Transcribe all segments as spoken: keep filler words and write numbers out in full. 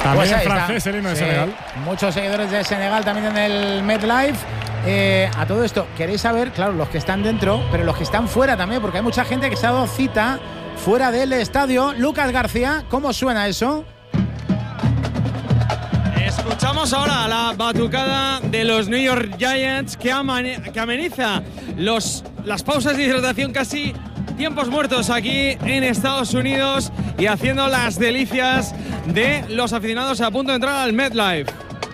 También pues en está. francés el himno de Sí, Senegal. muchos seguidores de Senegal también en el MetLife. Eh, a todo esto, queréis saber, claro, los que están dentro, pero los que están fuera también, porque hay mucha gente que se ha dado cita fuera del estadio. Lucas García, ¿cómo suena eso? Escuchamos ahora la batucada de los New York Giants que, amane- que ameniza los, las pausas de hidratación, casi tiempos muertos aquí en Estados Unidos, y haciendo las delicias de los aficionados a punto de entrar al MetLife.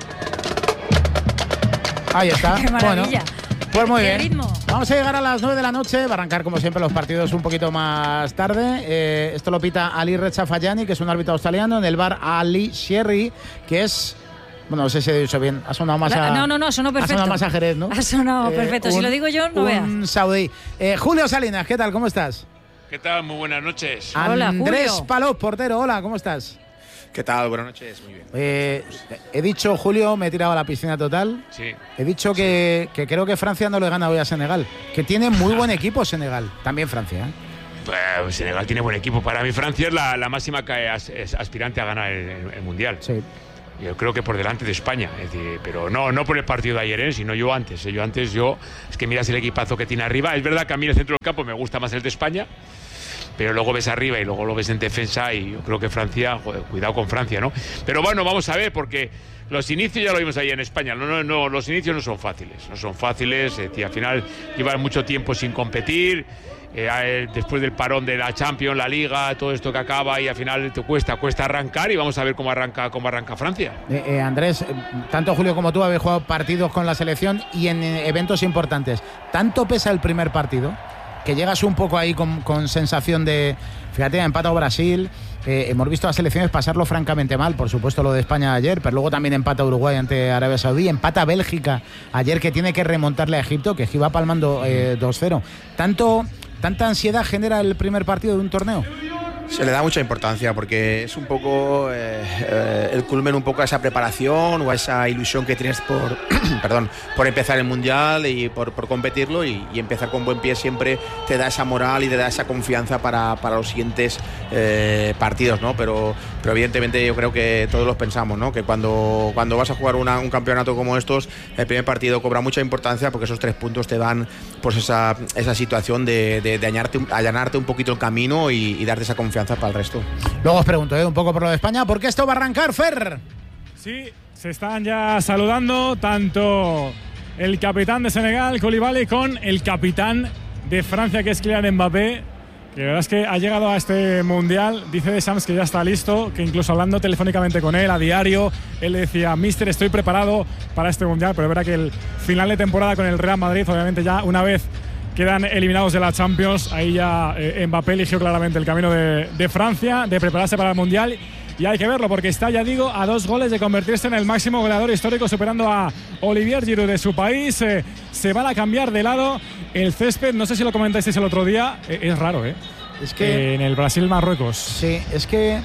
Ahí está. Qué maravilla. Bueno, pues muy Qué bien. ritmo. Vamos a llegar a las nueve de la noche. Va a arrancar, como siempre, los partidos un poquito más tarde. Eh, esto lo pita Ali Rechafayani, que es un árbitro australiano, en el bar Ali Sherry, que es... Bueno, no sé si he dicho bien. Ha sonado más a... No, no, no, sonó perfecto. Ha sonado más a Jerez, ¿no? Ha sonado Eh, perfecto. Si un- lo digo yo, no un veas. Un saudí. Eh, Julio Salinas, ¿qué tal? ¿Cómo estás? ¿Qué tal? Muy buenas noches. Hola, Andrés Julio. Palop, portero. Hola, ¿cómo estás? ¿Qué tal? Buenas noches, muy bien. Eh, he dicho, Julio, me he tirado a la piscina total. Sí. He dicho que, que creo que Francia no le gana hoy a Senegal. Que tiene muy buen equipo Senegal. También Francia, ¿eh? Pues Senegal tiene buen equipo. Para mí Francia es la, la máxima que as- es aspirante a ganar el, el- el Mundial. Sí. Yo creo que por delante de España. Es decir, pero no, no por el partido de ayer, ¿eh? Sino yo antes. ¿eh? Yo antes, yo... Es que miras el equipazo que tiene arriba. Es verdad que a mí el centro del campo me gusta más el de España, pero luego ves arriba y luego lo ves en defensa y yo creo que Francia, joder, cuidado con Francia, ¿no? Pero bueno, vamos a ver, porque los inicios ya lo vimos ahí en España, no, no, no, los inicios no son fáciles, no son fáciles, es decir, al final llevan mucho tiempo sin competir, eh, eh, después del parón de la Champions, la Liga, todo esto que acaba y al final te cuesta, cuesta arrancar y vamos a ver cómo arranca, cómo arranca Francia. Eh, eh, Andrés, eh, tanto Julio como tú habéis jugado partidos con la selección y en eh, eventos importantes. ¿Tanto pesa el primer partido? Que llegas un poco ahí con, con sensación de... Fíjate, ha empatado Brasil. Eh, hemos visto a selecciones pasarlo francamente mal. Por supuesto lo de España ayer, pero luego también empata Uruguay ante Arabia Saudí. Empata Bélgica ayer, que tiene que remontarle a Egipto, que iba palmando eh, dos cero. ¿Tanto, ¿Tanta ansiedad genera el primer partido de un torneo? Se le da mucha importancia porque es un poco eh, eh, el culmen un poco a esa preparación o a esa ilusión que tienes por perdón por empezar el mundial y por, por competirlo y, y empezar con buen pie siempre te da esa moral y te da esa confianza para, para los siguientes eh, partidos, ¿no? Pero, pero evidentemente yo creo que todos los pensamos, ¿no? Que cuando, cuando vas a jugar una, un campeonato como estos, el primer partido cobra mucha importancia porque esos tres puntos te dan pues esa, esa situación de, de, de allanarte, allanarte un poquito el camino y, y darte esa confianza para el resto. Luego os pregunto ¿eh? un poco por lo de España, porque esto va a arrancar, Fer. Sí, se están ya saludando tanto el capitán de Senegal, Koulibaly, con el capitán de Francia, que es Kylian Mbappé, que la verdad es que ha llegado a este Mundial. Dice Deschamps que ya está listo, que incluso hablando telefónicamente con él a diario, él le decía: Mister, estoy preparado para este Mundial, pero es verdad que el final de temporada con el Real Madrid, obviamente ya una vez quedan eliminados de la Champions, ahí ya eh, Mbappé eligió claramente el camino de, de Francia, de prepararse para el Mundial. Y hay que verlo, porque está, ya digo, a dos goles de convertirse en el máximo goleador histórico, superando a Olivier Giroud de su país. Eh, se van a cambiar de lado el césped. No sé si lo comentasteis el otro día. Eh, es raro, ¿eh? Es que Eh, en el Brasil-Marruecos. Sí, es que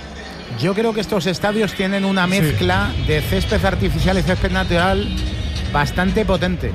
yo creo que estos estadios tienen una mezcla sí. de césped artificial y césped natural bastante potente.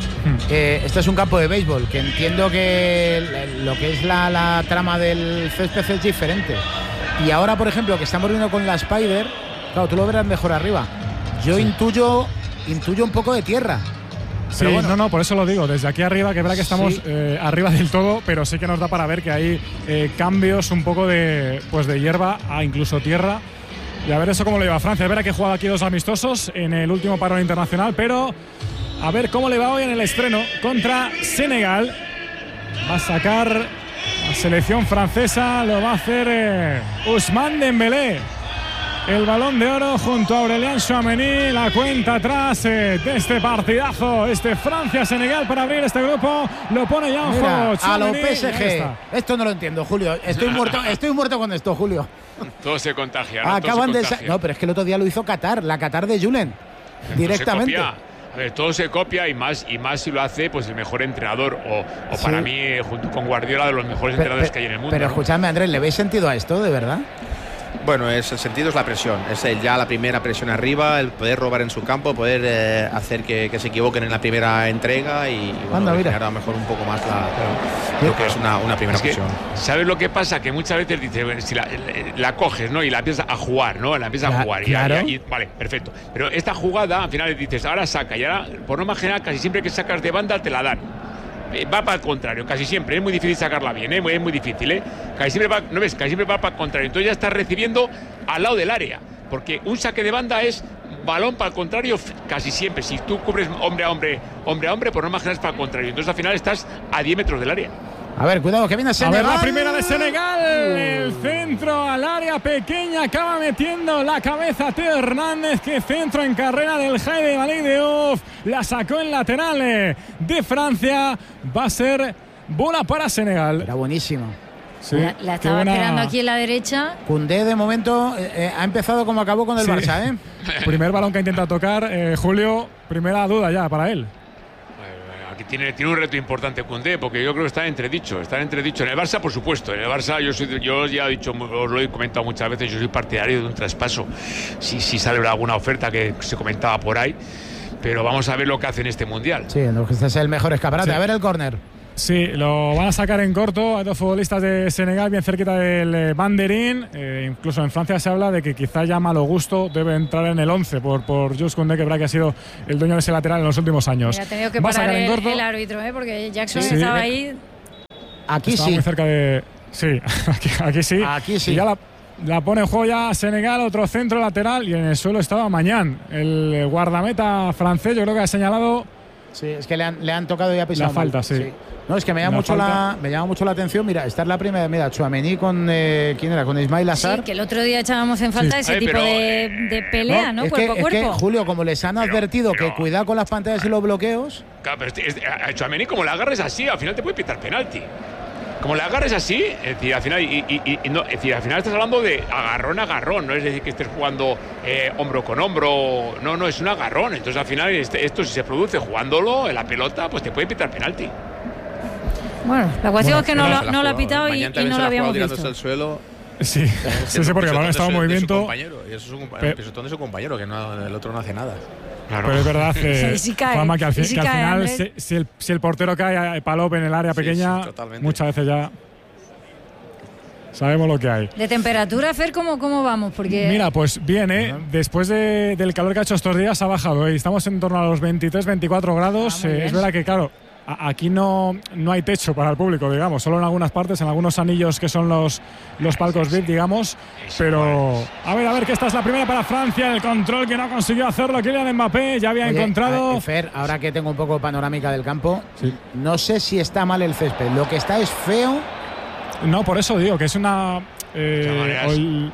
Eh, este es un campo de béisbol, que entiendo que lo que es la, la trama del césped es diferente. Y ahora, por ejemplo, que estamos viendo con la Spider, claro, tú lo verás mejor arriba. Yo sí. intuyo, intuyo un poco de tierra. Sí, bueno. no, no, por eso lo digo. Desde aquí arriba, que es verdad que estamos sí. eh, arriba del todo, pero sí que nos da para ver que hay eh, cambios un poco de, pues de hierba a incluso tierra. Y a ver eso cómo le va a Francia. A ver, que ha jugado aquí dos amistosos en el último parón internacional, pero a ver cómo le va hoy en el estreno contra Senegal. Va a sacar la selección francesa, lo va a hacer eh, Ousmane Dembélé. El Balón de Oro junto a Aurélien Tchouaméni. La cuenta atrás eh, de este partidazo, este Francia-Senegal, para abrir este grupo. Lo pone ya en juego a lo P S G. Esto no lo entiendo, Julio. Estoy muerto, estoy muerto con esto, Julio. Todo se contagia, ¿no? Acaban se de contagia. No, pero es que el otro día lo hizo Qatar, la Qatar de Julen. Directamente. A ver, todo se copia y más y más si lo hace pues el mejor entrenador o, o sí. para mí junto con Guardiola de los mejores pero, entrenadores pero, que hay en el mundo. Pero ¿no? escuchadme, Andrés, ¿le veis sentido a esto, de verdad? Bueno, es, el sentido es la presión, es el, ya la primera presión arriba, el poder robar en su campo, poder eh, hacer que, que se equivoquen en la primera entrega y, y bueno, Anda, generar a lo mejor un poco más la, lo que es una, una primera es que, presión. ¿sabes lo que pasa? Que muchas veces dices, bueno, si la, la coges, ¿no? Y la empiezas a jugar, ¿no? La empiezas La, a jugar. claro. Y, y, y, vale, perfecto. Pero esta jugada, al final dices, ahora saca. Y ahora, por norma general, casi siempre que sacas de banda te la dan. Va para el contrario, casi siempre. Es muy difícil sacarla bien, ¿eh? Es muy difícil, ¿eh? Casi siempre va, ¿no ves? Casi siempre va para el contrario. Entonces ya estás recibiendo al lado del área. Porque un saque de banda es balón para el contrario casi siempre. Si tú cubres hombre a hombre, hombre a hombre, por norma general es para el contrario. Entonces al final estás a diez metros del área. A ver, cuidado, que viene Senegal. A ver, la primera de Senegal. El centro al área pequeña. Acaba metiendo la cabeza Teo Hernández. Que centro en carrera del Haide Malik Diouf. La sacó en lateral de Francia. Va a ser bola para Senegal. Era buenísimo. Sí, la, la estaba buena... esperando aquí en la derecha. Koundé de momento eh, eh, ha empezado como acabó con el Sí. Barça, ¿eh? Primer balón que ha intentado tocar. Eh, Julio, primera duda ya para él. Aquí tiene, tiene un reto importante Koundé, porque yo creo que está en entredicho, está en entredicho. En el Barça, por supuesto, en el Barça yo, soy, yo ya he dicho, os lo he comentado muchas veces, yo soy partidario de un traspaso, si, si sale alguna oferta que se comentaba por ahí, pero vamos a ver lo que hace en este Mundial. Sí, este es el mejor escaparate. Sí. A ver el córner. Sí, lo van a sacar en corto. Hay dos futbolistas de Senegal bien cerquita del eh, banderín. Eh, incluso en Francia se habla de que quizá ya malo gusto debe entrar en el once por, por Jules Koundé, que verdad que ha sido el dueño de ese lateral en los últimos años. Y ha tenido que Va a parar sacar en el, corto. el árbitro, ¿eh? Porque Jackson Sí, sí. estaba ahí. Aquí Estaba sí. muy cerca de... Sí, aquí, aquí sí. Aquí sí. Y ya la, la pone en juego ya Senegal, otro centro lateral, y en el suelo estaba Mañán, el guardameta francés. Yo creo que ha señalado... Sí, es que le han, le han tocado y ha pisado La falta, mal. sí. No, es que me llama, La mucho falta. la, me llama mucho la atención. Mira, esta es la primera. Mira, Tchouaméni con. Eh, ¿Quién era? Con Ismail Assar. Sí, que el otro día echábamos en falta Sí. ese Ay, tipo pero, de, eh, de pelea, ¿no? Es, Cuerpo que, a es que, cuerpo. Julio, como les han Pero- advertido pero- que cuidado con las pantallas y los bloqueos. Claro, pero este, este, a Tchouaméni, como la agarres así, al final te puede pitar penalti. Como la agarres así, es decir, al final, y, y, y no, es decir, al final estás hablando de agarrón a agarrón, no es decir que estés jugando eh, hombro con hombro, no, no, es un agarrón. Entonces al final este, esto si se produce jugándolo en la pelota, pues te puede pitar penalti. Bueno, la cuestión Bueno, es que no, Pero lo, se la no lo ha jugado. pitado y, Mañana y también no se lo la ha habíamos jugado tirándose visto. al suelo. Sí, sí, sí, porque el balón estaba en de su- de su movimiento. compañero, y eso es un compañero, Pe- un pisotón de su compañero, que no, el otro no hace nada. Claro. Pero es verdad que, Y si cae, Juanma, que al, fi- y si que al cae, final, Andrés. si, si el, si el portero cae a Palop en el área Sí, pequeña, sí, totalmente. muchas veces ya sabemos lo que hay. De temperatura, Fer, ¿cómo, cómo vamos? Porque Mira, pues bien, ¿eh? Después de- del calor que ha hecho estos días ha bajado, ¿eh? Estamos en torno a los veintitrés, veinticuatro grados. Ah, muy Eh, bien. es verdad que, claro, a- aquí no, no hay techo para el público, digamos, solo en algunas partes, en algunos anillos que son los, los palcos V I P, digamos. Pero, a ver, a ver, que esta es la primera para Francia, el control que no consiguió hacerlo Kylian Mbappé, ya había Oye, encontrado... a- Fer, ahora que tengo un poco panorámica del campo, Sí. no sé si está mal el césped. Lo que está es feo. No, por eso digo que es una. eh, De todas maneras. o el,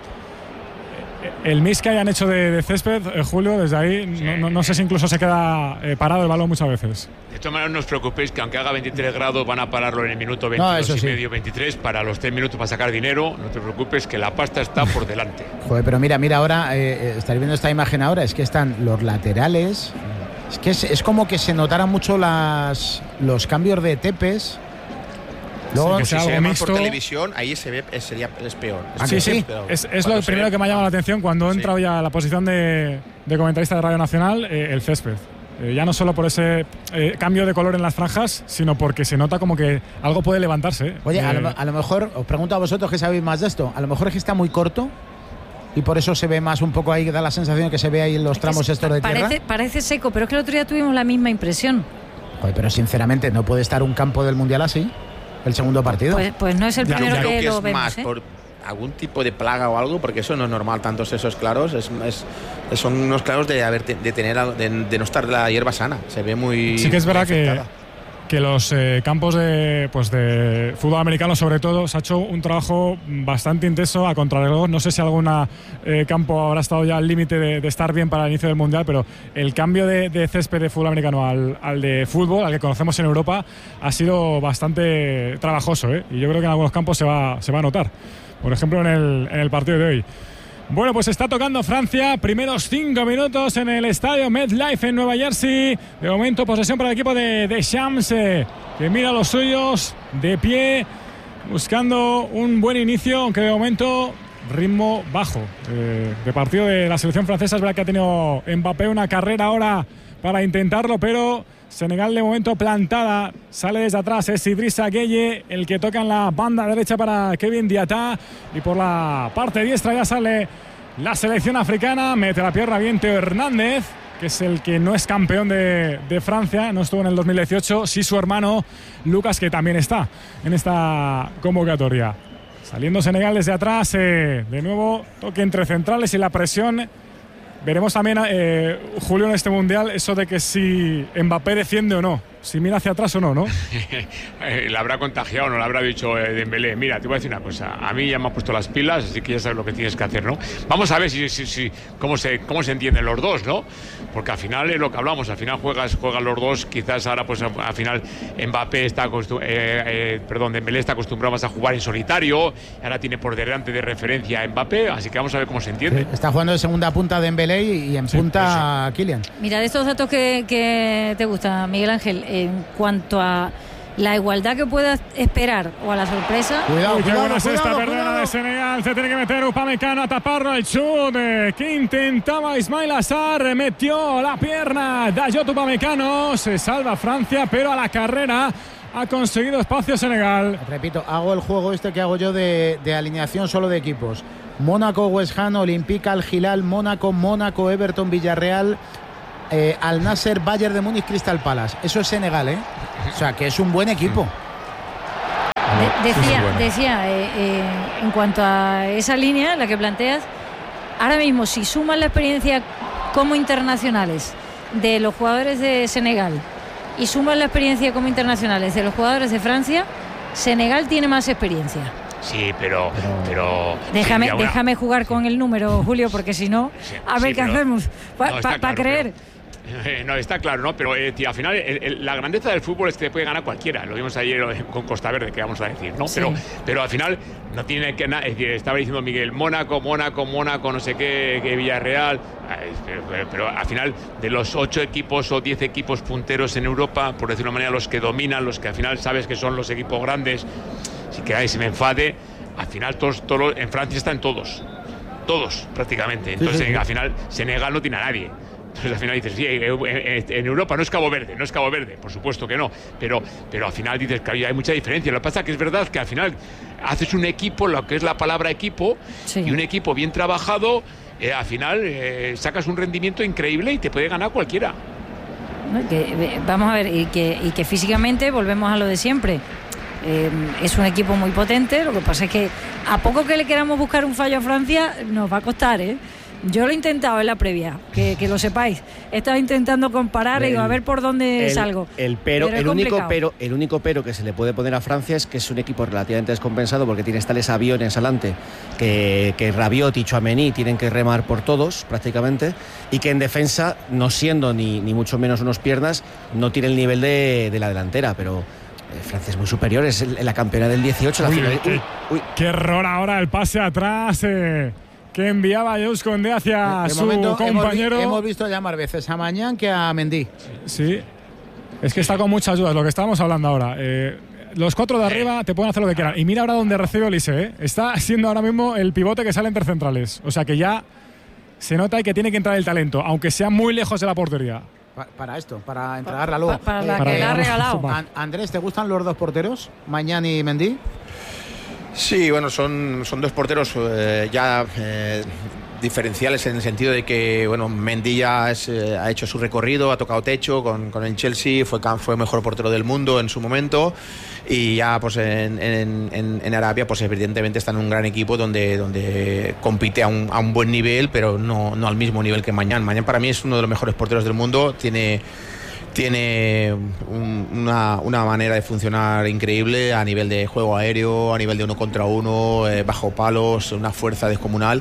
el mix que hayan hecho de, de césped, eh, Julio, desde ahí, no, no- no sé si incluso se queda eh, parado el balón muchas veces. De todas maneras, no os preocupéis que aunque haga veintitrés grados, van a pararlo en el minuto veintidós eso y sí. medio, veintitrés, para los tres minutos para sacar dinero. No te preocupes que la pasta está por delante. Joder, pero mira, mira ahora, eh, eh, estáis viendo esta imagen ahora, es que están los laterales. Es que es, es como que se notaran mucho las, los cambios de tepes. Luego, Sí, que Si sea se algo ve más mixto. por televisión, ahí se ve, es, sería, es peor. Ah, Sí, que sí, sí. Pero es, es cuando lo se primero ve- que me ha llamado la atención cuando he Sí. entrado ya a la posición de, de comentarista de Radio Nacional, eh, el césped. Eh, ya no solo por ese eh, cambio de color en las franjas, sino porque se nota como que algo puede levantarse. eh. Oye, a Eh, lo, a lo mejor, os pregunto a vosotros que sabéis más de esto, a lo mejor es que está muy corto y por eso se ve más un poco ahí, da la sensación que se ve ahí en los tramos estos de tierra. parece, parece seco, pero es que el otro día tuvimos la misma impresión. Joder, pero sinceramente, ¿no puede estar un campo del Mundial así? El segundo partido. Pues, pues no es el Ya, primero ya. Creo que que lo es vemos. más ¿eh? por algún tipo de plaga o algo, porque eso no es normal, tantos esos claros, es, es- son unos claros de haber de tener algo- de, de no estar la hierba sana, se ve muy Sí que es verdad que, afectada. que los eh, campos de, pues de fútbol americano, sobre todo, se ha hecho un trabajo bastante intenso a contrarreloj. No sé si algún campo habrá estado ya al límite de, de estar bien para el inicio del Mundial, pero el cambio de, de césped de fútbol americano al, al de fútbol, al que conocemos en Europa, ha sido bastante trabajoso, ¿eh? Y yo creo que en algunos campos se va, se va a notar. Por ejemplo, en el, en el partido de hoy. Bueno, pues está tocando Francia, primeros cinco minutos en el estadio MetLife en Nueva Jersey. De momento, posesión para el equipo de, de Shams, eh, que mira a los suyos de pie, buscando un buen inicio, aunque de momento ritmo bajo eh, de partido de la selección francesa. Es verdad que ha tenido Mbappé una carrera ahora para intentarlo, pero Senegal de momento plantada. Sale desde atrás, es Idrissa Gueye el que toca en la banda derecha para Kevin Diatta, y por la parte diestra ya sale la selección africana. Mete la pierna bien Teo Hernández, que es el que no es campeón de, de Francia, no estuvo en el dos mil dieciocho, sí su hermano Lucas, que también está en esta convocatoria. Saliendo Senegal desde atrás, eh, de nuevo toque entre centrales y la presión. Veremos también, eh, Julio, en este Mundial, eso de que si Mbappé defiende o no, si mira hacia atrás o no, ¿no? Le habrá contagiado, no le habrá dicho eh, Dembélé. Mira, te voy a decir una cosa, a mí ya me ha puesto las pilas, así que ya sabes lo que tienes que hacer, ¿no? Vamos a ver si, si, si, cómo, se, cómo se entienden los dos, ¿no? Porque al final es lo que hablamos, al final juegas, juegan los dos, quizás ahora pues al final Mbappé está acostum- eh, eh, perdón, Dembélé está acostumbrado más a jugar en solitario, ahora tiene por delante de referencia a Mbappé, así que vamos a ver cómo se entiende. Sí, está jugando de segunda punta Dembélé y en sí, punta pues sí. Kylian. Mira, de estos datos que, que te gustan, Miguel Ángel, en cuanto a la igualdad que puedas esperar o a la sorpresa. Cuidado, Uy, cuidado, cuidado, esta perdona de Senegal, se tiene que meter Upamecano a taparlo, el chut que intentaba Ismail Assar, metió la pierna Dayot Upamecano, se salva Francia, pero a la carrera ha conseguido espacio Senegal. Repito, hago el juego este que hago yo de, de alineación solo de equipos: Mónaco, West Ham, Olympique, Al Hilal, Mónaco, Mónaco, Everton, Villarreal, Eh, Al Nasser, Bayern de Múnich, Crystal Palace. Eso es Senegal, ¿eh? O sea, que es un buen equipo. De, decía, sí, bueno. decía eh, eh, en cuanto a esa línea, la que planteas, ahora mismo, si sumas la experiencia como internacionales de los jugadores de Senegal y sumas la experiencia como internacionales de los jugadores de Francia, Senegal tiene más experiencia. Sí, pero... pero déjame, sí, una... déjame jugar con el número, Julio, porque si no, sí, a ver sí, qué pero, hacemos para no, pa, pa claro, creer. Pero... No, está claro, ¿no? Pero eh, tío, al final el, el, la grandeza del fútbol es que puede ganar cualquiera. Lo vimos ayer con Costa Verde, que vamos a decir, ¿no? Sí. Pero, pero al final no tiene que nada. Es decir, estaba diciendo Miguel, Mónaco, Mónaco, Mónaco, no sé qué, que Villarreal. Pero, pero, pero al final, de los ocho equipos o diez equipos punteros en Europa, por decirlo de una manera, los que dominan, los que al final sabes que son los equipos grandes, si que ahí se me enfade, al final todos, todos en Francia están todos. Todos, prácticamente. Entonces, sí, sí, sí. Al final, Senegal no tiene a nadie. Entonces al final dices, sí, en Europa no es Cabo Verde, no es Cabo Verde, por supuesto que no, pero, pero al final dices que hay mucha diferencia. Lo que pasa es que es verdad que al final haces un equipo, lo que es la palabra equipo, sí. y un equipo bien trabajado, eh, al final eh, sacas un rendimiento increíble y te puede ganar cualquiera. Que, vamos a ver, y que, y que físicamente volvemos a lo de siempre. Eh, es un equipo muy potente, lo que pasa es que a poco que le queramos buscar un fallo a Francia, nos va a costar, ¿eh? Yo lo he intentado en la previa, que, que lo sepáis. He estado intentando comparar el, y digo, a ver por dónde el, salgo. El pero, pero el único pero, el único pero que se le puede poner a Francia es que es un equipo relativamente descompensado porque tiene tales aviones adelante que, que Rabiot y Tchouaméni tienen que remar por todos prácticamente, y que en defensa, no siendo ni, ni mucho menos unos piernas, no tiene el nivel de, de la delantera, pero Francia es muy superior, es la campeona del dieciocho. La uy, final, qué, uy, uy. qué error ahora el pase atrás eh. que enviaba Jules Condé hacia de su momento, compañero. Hemos, hemos visto llamar veces a Mañán que a Mendy. Sí, es que está con muchas dudas, lo que estábamos hablando ahora. Eh, los cuatro de arriba te pueden hacer lo que quieran. Y mira ahora dónde recibe Olise. ¿eh? Está siendo ahora mismo el pivote que sale entre centrales. O sea que ya se nota que tiene que entrar el talento, aunque sea muy lejos de la portería. Pa para esto, para entregarla luego. Pa para la eh, que la ha regalado. An Andrés, ¿te gustan los dos porteros? Mañán y Mendy. Sí, bueno, son, son dos porteros eh, ya eh, diferenciales en el sentido de que, bueno, Mendy ya es, eh, ha hecho su recorrido, ha tocado techo con, con el Chelsea, fue, fue mejor portero del mundo en su momento, y ya pues en, en, en, en Arabia pues evidentemente está en un gran equipo donde, donde compite a un, a un buen nivel, pero no, no al mismo nivel que Mañán. Mañán para mí es uno de los mejores porteros del mundo, tiene... Tiene un, una, una manera de funcionar increíble a nivel de juego aéreo, a nivel de uno contra uno, eh, bajo palos, una fuerza descomunal.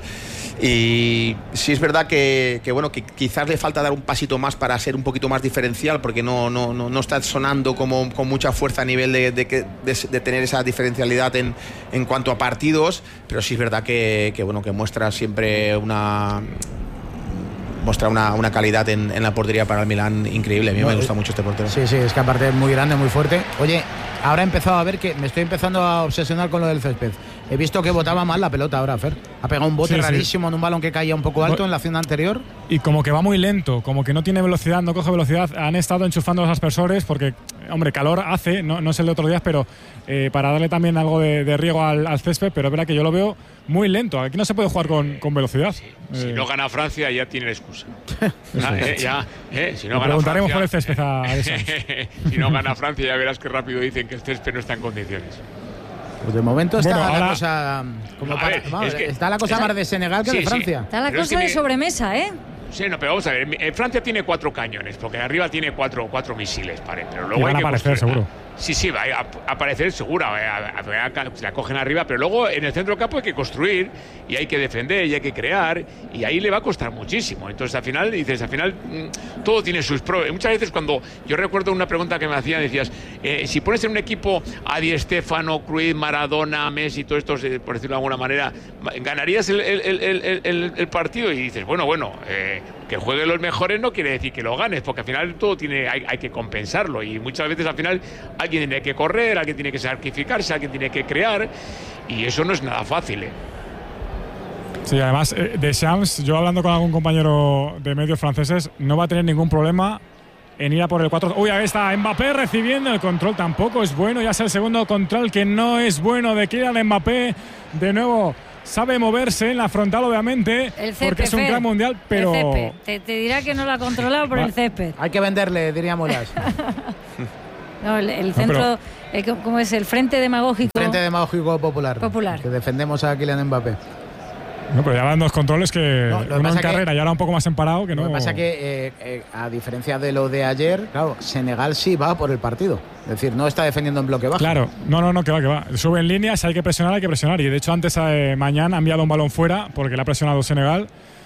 Y sí es verdad que, que, bueno, que quizás le falta dar un pasito más para ser un poquito más diferencial, porque no, no, no, no está sonando como, con mucha fuerza a nivel de, de, de, de tener esa diferencialidad en, en cuanto a partidos, pero sí es verdad que, que, bueno, que muestra siempre una... muestra una, una calidad en, en la portería para el Milán increíble. A mí no, me gusta mucho este portero. Sí, sí, es que aparte es muy grande, muy fuerte. Oye, ahora he empezado a ver que me estoy empezando a obsesionar con lo del césped. he visto que botaba mal la pelota ahora, Fer. Ha pegado un bote sí, rarísimo sí. en un balón que caía un poco alto en la acción anterior. Y como que va muy lento, como que no tiene velocidad, no coge velocidad. Han estado enchufando los aspersores porque, hombre, calor hace, no, no es el de otros días, pero eh, para darle también algo de, de riego al, al césped, pero es verdad que yo lo veo muy lento. Aquí no se puede jugar con, con velocidad. Sí. Si eh. no gana Francia ya tiene la excusa. ah, eh, ya, eh, si no gana preguntaremos Francia, por el césped a, a eso. Si no gana Francia ya verás que rápido dicen que el césped no está en condiciones. Pues de momento está bueno, la ahora, cosa como para, ver, vamos, es que, está la cosa más de Senegal que sí, de Francia. Sí. Está la pero cosa es que de me, sobremesa, ¿eh? Sí, no, pero vamos a ver, Francia tiene cuatro cañones, porque arriba tiene cuatro, cuatro misiles, ¿vale? Pero luego y van hay a que aparecer, construir, seguro. Sí, sí, va a aparecer seguro, a, a, a, a, se la cogen arriba, pero luego en el centro del campo hay que construir y hay que defender y hay que crear y ahí le va a costar muchísimo. Entonces al final dices, al final mmm, todo tiene sus pros. Muchas veces cuando yo recuerdo una pregunta que me hacían, decías, eh, si pones en un equipo a Di Stéfano, Cruyff, Maradona, Messi, todos estos, eh, por decirlo de alguna manera, ¿ganarías el, el, el, el, el, el partido? Y dices, bueno, bueno, eh, que jueguen los mejores no quiere decir que lo ganes, porque al final todo tiene, hay, hay que compensarlo y muchas veces al final alguien tiene que correr, alguien tiene que sacrificarse, alguien tiene que crear y eso no es nada fácil, ¿eh? Sí, además eh, Deschamps, yo hablando con algún compañero de medios franceses, no va a tener ningún problema en ir a por el cuatro. Uy, ahí está Mbappé recibiendo el control, tampoco es bueno, ya es el segundo control que no es bueno de Kylian Mbappé, de nuevo. Sabe moverse en la frontal, obviamente, el césped, porque es un gran mundial, pero... El te, te dirá que no lo ha controlado por el césped. Hay que venderle, diríamos las. No, el, el centro, no, pero... ¿cómo es? El Frente Demagógico... Frente Demagógico Popular. Popular. Que defendemos a Kylian Mbappé. No, pero ya van dos controles que no, uno en carrera que, y ahora un poco más en parado que no. Lo que pasa es que, eh, eh, a diferencia de lo de ayer, claro, Senegal sí va por el partido. Es decir, no está defendiendo en bloque bajo. Claro, no, no, no, que va, que va. Sube en líneas, hay que presionar, hay que presionar. Y de hecho, antes, eh, mañana ha enviado un balón fuera porque le ha presionado Senegal.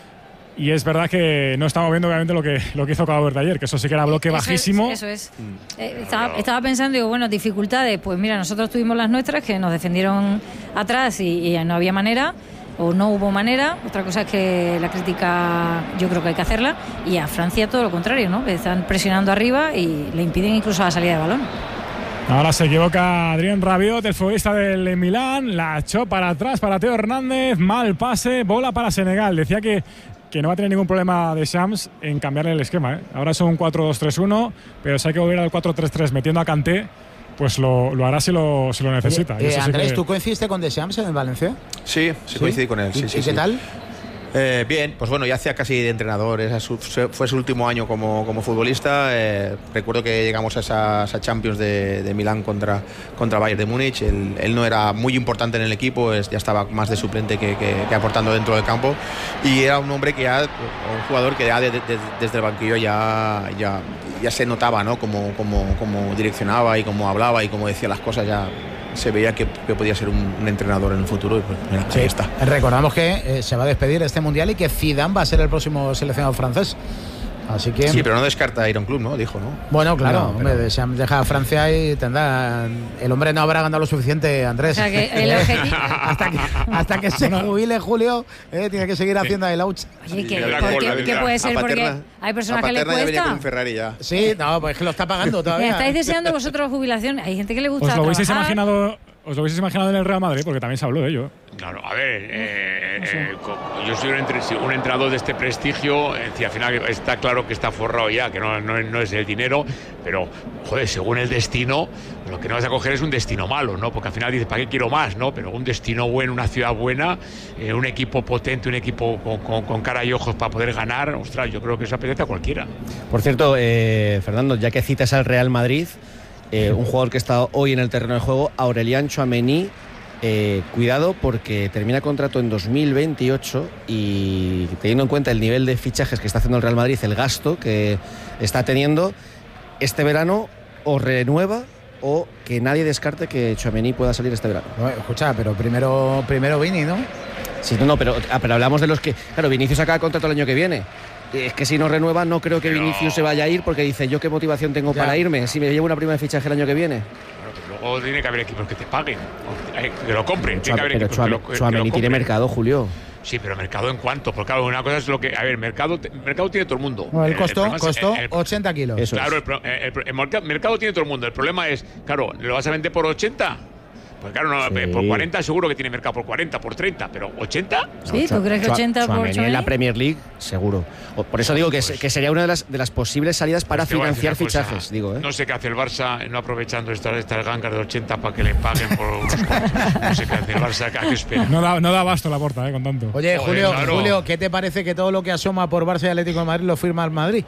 Y es verdad que no estamos viendo obviamente lo que, lo que hizo Cabo Verde ayer, que eso sí que era bloque eso bajísimo. Es, eso es. Mm. Eh, estaba, estaba pensando, digo, bueno, dificultades. Pues mira, nosotros tuvimos las nuestras, que nos defendieron atrás y, y no había manera. O no hubo manera, otra cosa es que la crítica yo creo que hay que hacerla, y a Francia todo lo contrario, ¿no? Están presionando arriba y le impiden incluso la salida de balón. Ahora se equivoca Adrien Rabiot, el futbolista del Milán, la echó para atrás para Teo Hernández, mal pase, bola para Senegal. Decía que, que no va a tener ningún problema de Shams en cambiarle el esquema, ¿eh? Ahora son un cuatro dos tres uno, pero si hay que volver al cuatro tres tres metiendo a Kanté, pues lo, lo hará si lo, si lo necesita. Oye, eh, Andrés, sí que... ¿tú coincidiste con Deschamps en el Valencia? Sí, sí, ¿Sí? coincidí con él. Sí, ¿Y, sí, ¿y sí. qué tal? Eh, bien, pues bueno, ya hacía casi de entrenador, esa su, fue su último año como, como futbolista. Eh, recuerdo que llegamos a esa, a esa Champions de, de Milán contra, contra Bayern de Múnich. Él, él no era muy importante en el equipo, es, ya estaba más de suplente que, que, que aportando dentro del campo. Y era un hombre que ya, un jugador que ya de, de, de, desde el banquillo ya, ya, ya se notaba, ¿no? Cómo, cómo, cómo direccionaba y cómo hablaba y cómo decía las cosas, ya se veía que, que podía ser un, un entrenador en el futuro y pues mira, sí. Ahí está. Recordamos que eh, se va a despedir este mundial y que Zidane va a ser el próximo seleccionador francés. Así que... Sí, pero no descarta ir a un club, ¿no? Dijo, ¿no? Bueno, claro, no, hombre, pero... se deja a Francia y tendrá... El hombre no habrá ganado lo suficiente, Andrés. O sea, que el objetivo... hasta, que, hasta que se jubile Julio, eh, tiene que seguir haciendo el ouch. Oye, ¿qué, ¿qué, ¿qué puede ser? Porque hay personas que le cuesta. Con un Ferrari ya. Sí, no, pues es que lo está pagando todavía. ¿Estáis deseando vosotros jubilación? Hay gente que le gusta ¿Os lo hubieseis trabajar. imaginado, os lo hubieseis imaginado en el Real Madrid? Porque también se habló de ello. Claro, a ver, eh, eh, yo soy un, entre, un entrenador de este prestigio, eh, al final está claro que está forrado ya, que no, no, no es el dinero, pero, joder, según el destino, lo que no vas a coger es un destino malo, ¿no? Porque al final dices, ¿para qué quiero más, no? Pero un destino bueno, una ciudad buena, eh, un equipo potente, un equipo con, con, con cara y ojos para poder ganar, ostras, yo creo que eso apetece a cualquiera. Por cierto, eh, Fernando, ya que citas al Real Madrid, eh, un jugador que está hoy en el terreno de juego, Aurélien Tchouaméni, Eh, cuidado porque termina contrato en dos mil veintiocho y teniendo en cuenta el nivel de fichajes que está haciendo el Real Madrid, el gasto que está teniendo, este verano o renueva o que nadie descarte que Tchouaméni pueda salir este verano. No, escucha, pero primero, primero Vini, ¿no? Sí, no, no, pero, ah, pero hablamos de los que... Claro, Vinicius acaba contrato el año que viene. Es que si no renueva no creo que pero... Vinicius se vaya a ir porque dice, ¿yo qué motivación tengo ya. para irme si me llevo una prima de fichaje el año que viene? Luego tiene que haber equipos que te paguen, que lo compren. Tiene que haber pero Tchouaméni tiene mercado, Julio. Sí, pero mercado en cuánto, porque claro, una cosa es lo que... A ver, mercado, mercado tiene todo el mundo. No, el costó, el costó el, el, ochenta kilos. Claro, el, el, el, el mercado tiene todo el mundo. El problema es, claro, ¿lo vas a vender por ochenta? Pues claro, no, sí. por cuarenta seguro que tiene mercado por cuarenta, por treinta, pero ¿ochenta? Sí, ¿tú crees que ochenta por Tchouaméni en la Premier League? Seguro. Por eso digo que, pues, que sería una de las, de las posibles salidas para pues financiar fichajes. Digo, ¿eh? No sé qué hace el Barça, no aprovechando estas, estas gangas de ochenta para que le paguen por unos no sé qué hace el Barça, ¿a qué espera? No da, no da abasto la porta, ¿eh? Con tanto. Oye, Joder, Julio, claro. Julio, ¿qué te parece que todo lo que asoma por Barça y Atlético de Madrid lo firma el Madrid?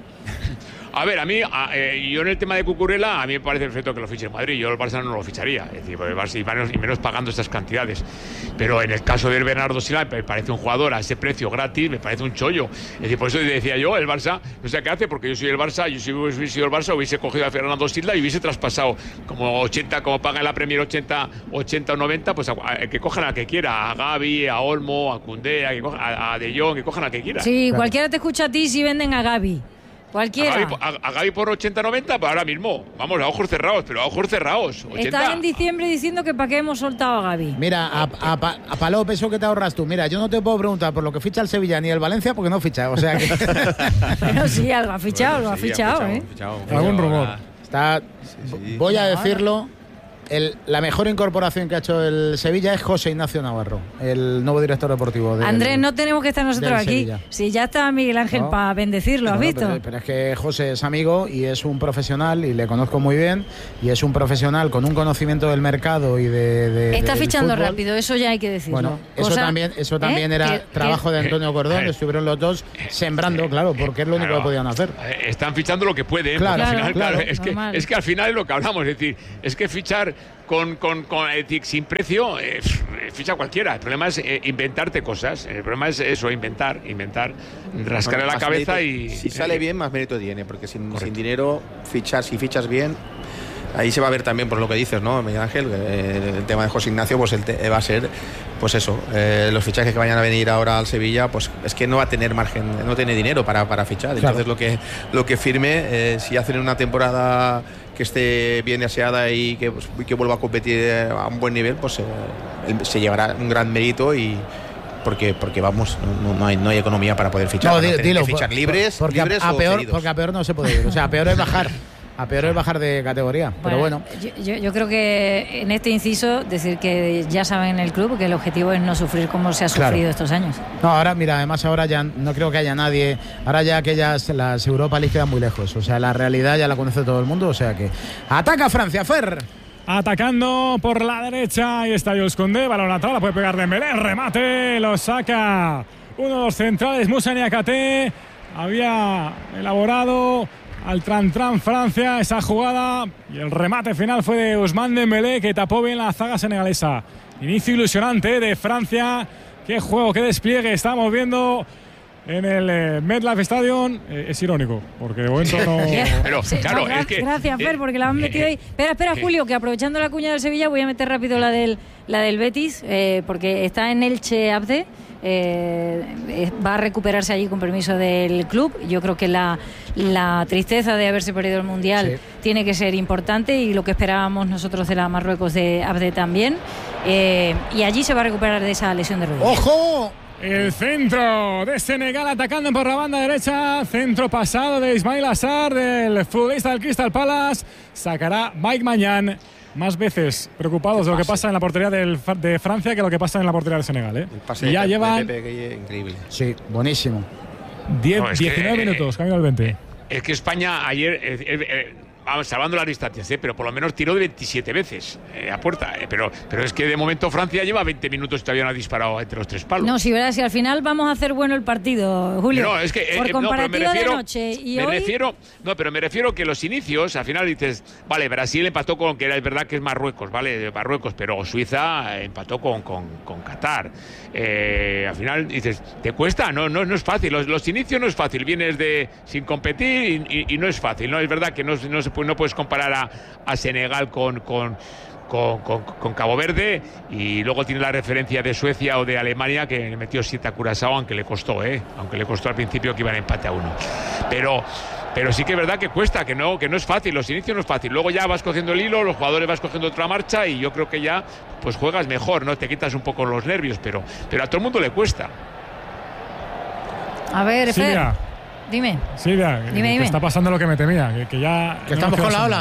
A ver, a mí, a, eh, yo en el tema de Cucurella, a mí me parece perfecto que lo fiche el Madrid. Yo el Barça no lo ficharía, es decir, el Barça, y, menos, y menos pagando estas cantidades. Pero en el caso del Bernardo Silva, me parece un jugador a ese precio gratis, me parece un chollo. Es decir, por eso decía yo, el Barça, no sé qué hace, porque yo soy el Barça, yo si hubiese sido el Barça, hubiese cogido a Fernando Silva y hubiese traspasado como ochenta, como paga en la Premier ochenta, ochenta o noventa, pues a, a, que cojan a que quiera, a Gavi, a Olmo, a Koundé, a, a, a De Jong, que cojan a que quiera. Sí, claro. Cualquiera te escucha a ti si venden a Gavi. Cualquiera. A Gavi, a, a Gavi por ochenta noventa, pues ahora mismo. Vamos, a ojos cerrados, pero a ojos cerrados. ochenta. Estás en diciembre diciendo que para qué hemos soltado a Gavi. Mira, a, a, a Palop, eso que te ahorras tú. Mira, yo no te puedo preguntar por lo que ficha el Sevilla ni el Valencia porque no ficha. O sea que. Bueno, sí, algo ha fichado, bueno, sí, lo ha fichado, ha fichado, ¿eh? Fichado. Algún rumor. Está. Sí, sí. Voy a decirlo. El, la mejor incorporación que ha hecho el Sevilla es José Ignacio Navarro, el nuevo director deportivo. Del, Andrés, no tenemos que estar nosotros aquí. Sevilla. Si ya está Miguel Ángel no, para bendecirlo, ¿has no, visto? Pero, pero es que José es amigo y es un profesional y le conozco muy bien y es un profesional con un conocimiento del mercado y de. de está del fichando fútbol. rápido, eso ya hay que decirlo. Bueno, eso Cosa, también, eso también ¿eh? era ¿Qué, trabajo qué? de Antonio Cordón, Eh, estuvieron los dos sembrando, eh, claro, porque es lo único claro, que podían hacer. Están fichando lo que pueden, claro, al final, claro, claro, es, que, es que al final es lo que hablamos, es decir, es que fichar con, con, con eh, sin precio, eh, ficha cualquiera. El problema es eh, inventarte cosas. El problema es eso, inventar, inventar, rascarle bueno, la cabeza mérito, y. Si sale bien, más mérito tiene, porque sin, sin dinero, fichar, si fichas bien. Ahí se va a ver también por lo que dices, ¿no, Miguel Ángel? Eh, el tema de José Ignacio, pues el te, va a ser, pues eso, eh, los fichajes que vayan a venir ahora al Sevilla, pues es que no va a tener margen, no tiene dinero para, para fichar. Entonces claro. lo que lo que firme, eh, si hacen una temporada que esté bien aseada y que, pues, que vuelva a competir a un buen nivel, pues eh, se llevará un gran mérito y porque porque vamos no, no hay no hay economía para poder fichar, no, dilo, dilo, que fichar libres, porque libres a, a o peor cedidos. Porque a peor no se puede ir, o sea, a peor es bajar. A peor es bajar de categoría, bueno, pero bueno. Yo, yo creo que en este inciso, decir que ya saben en el club que el objetivo es no sufrir como se ha sufrido claro. estos años. No, ahora, mira, además ahora ya no creo que haya nadie, ahora ya aquellas, las Europa League quedan muy lejos, o sea, la realidad ya la conoce todo el mundo, o sea que... ¡Ataca Francia, Fer! Atacando por la derecha, ahí está Jules Koundé, balón lateral, la puede pegar Dembélé, remate, lo saca uno de los centrales, Moussa Niakhaté, había elaborado... al Tran Tran Francia esa jugada y el remate final fue de Ousmane Dembélé que tapó bien la zaga senegalesa. Inicio ilusionante de Francia, qué juego, qué despliegue estamos viendo en el eh, MetLife Stadium. Eh, es irónico porque de momento no. Pero sí, claro, no, es que gracias, Fer, porque la han metido ahí. Espera, espera, Julio, que aprovechando la cuña del Sevilla voy a meter rápido la del la del Betis, eh, porque está en Elche Abde. Eh, va a recuperarse allí con permiso del club. Yo creo que la, la tristeza de haberse perdido el Mundial sí. tiene que ser importante y lo que esperábamos nosotros de la Marruecos de Abde también, eh, y allí se va a recuperar de esa lesión de rodilla. ¡Ojo! El centro de Senegal atacando por la banda derecha, centro pasado de Ismail Assar, del futbolista del Crystal Palace, sacará Mike Maignan. Más veces preocupados de lo que pasa en la portería del, de Francia que lo que pasa en la portería de Senegal, ¿eh? El pase y ya de llevan Pepe, increíble. Sí, buenísimo. diez, no, diecinueve que, minutos, camino al veinte. Es que España ayer, eh, eh, vamos, salvando las distancias, ¿eh? pero por lo menos tiró de veintisiete veces eh, a puerta. Eh, pero, pero es que de momento Francia lleva veinte minutos y todavía no ha disparado entre los tres palos. No, si verás, si al final vamos a hacer bueno el partido, Julio. No, es que por eh, comparativo no, pero me refiero, de noche y me hoy... refiero, no, pero me refiero que los inicios, al final dices, vale, Brasil empató con, que era es verdad que es Marruecos, vale, Marruecos, pero Suiza empató con, con, con Qatar. Eh, al final dices, ¿te cuesta? No, no, no es fácil. Los, los inicios no es fácil. Vienes de sin competir y, y, y no es fácil. No es verdad que no, no, se, no puedes comparar a, a Senegal con, con, con, con, con Cabo Verde, y luego tiene la referencia de Suecia o de Alemania que metió siete a Curazao, aunque le costó, ¿eh? aunque le costó al principio que iban a empate a uno. Pero Pero sí que es verdad que cuesta, que no, que no es fácil, los inicios no es fácil. Luego ya vas cogiendo el hilo, los jugadores vas cogiendo otra marcha y yo creo que ya pues juegas mejor, ¿no? Te quitas un poco los nervios, pero, pero a todo el mundo le cuesta. A ver, Fer, Silvia, dime. Silvia, dime, que dime. está pasando lo que me temía, que, que ya... Que estamos con la ola.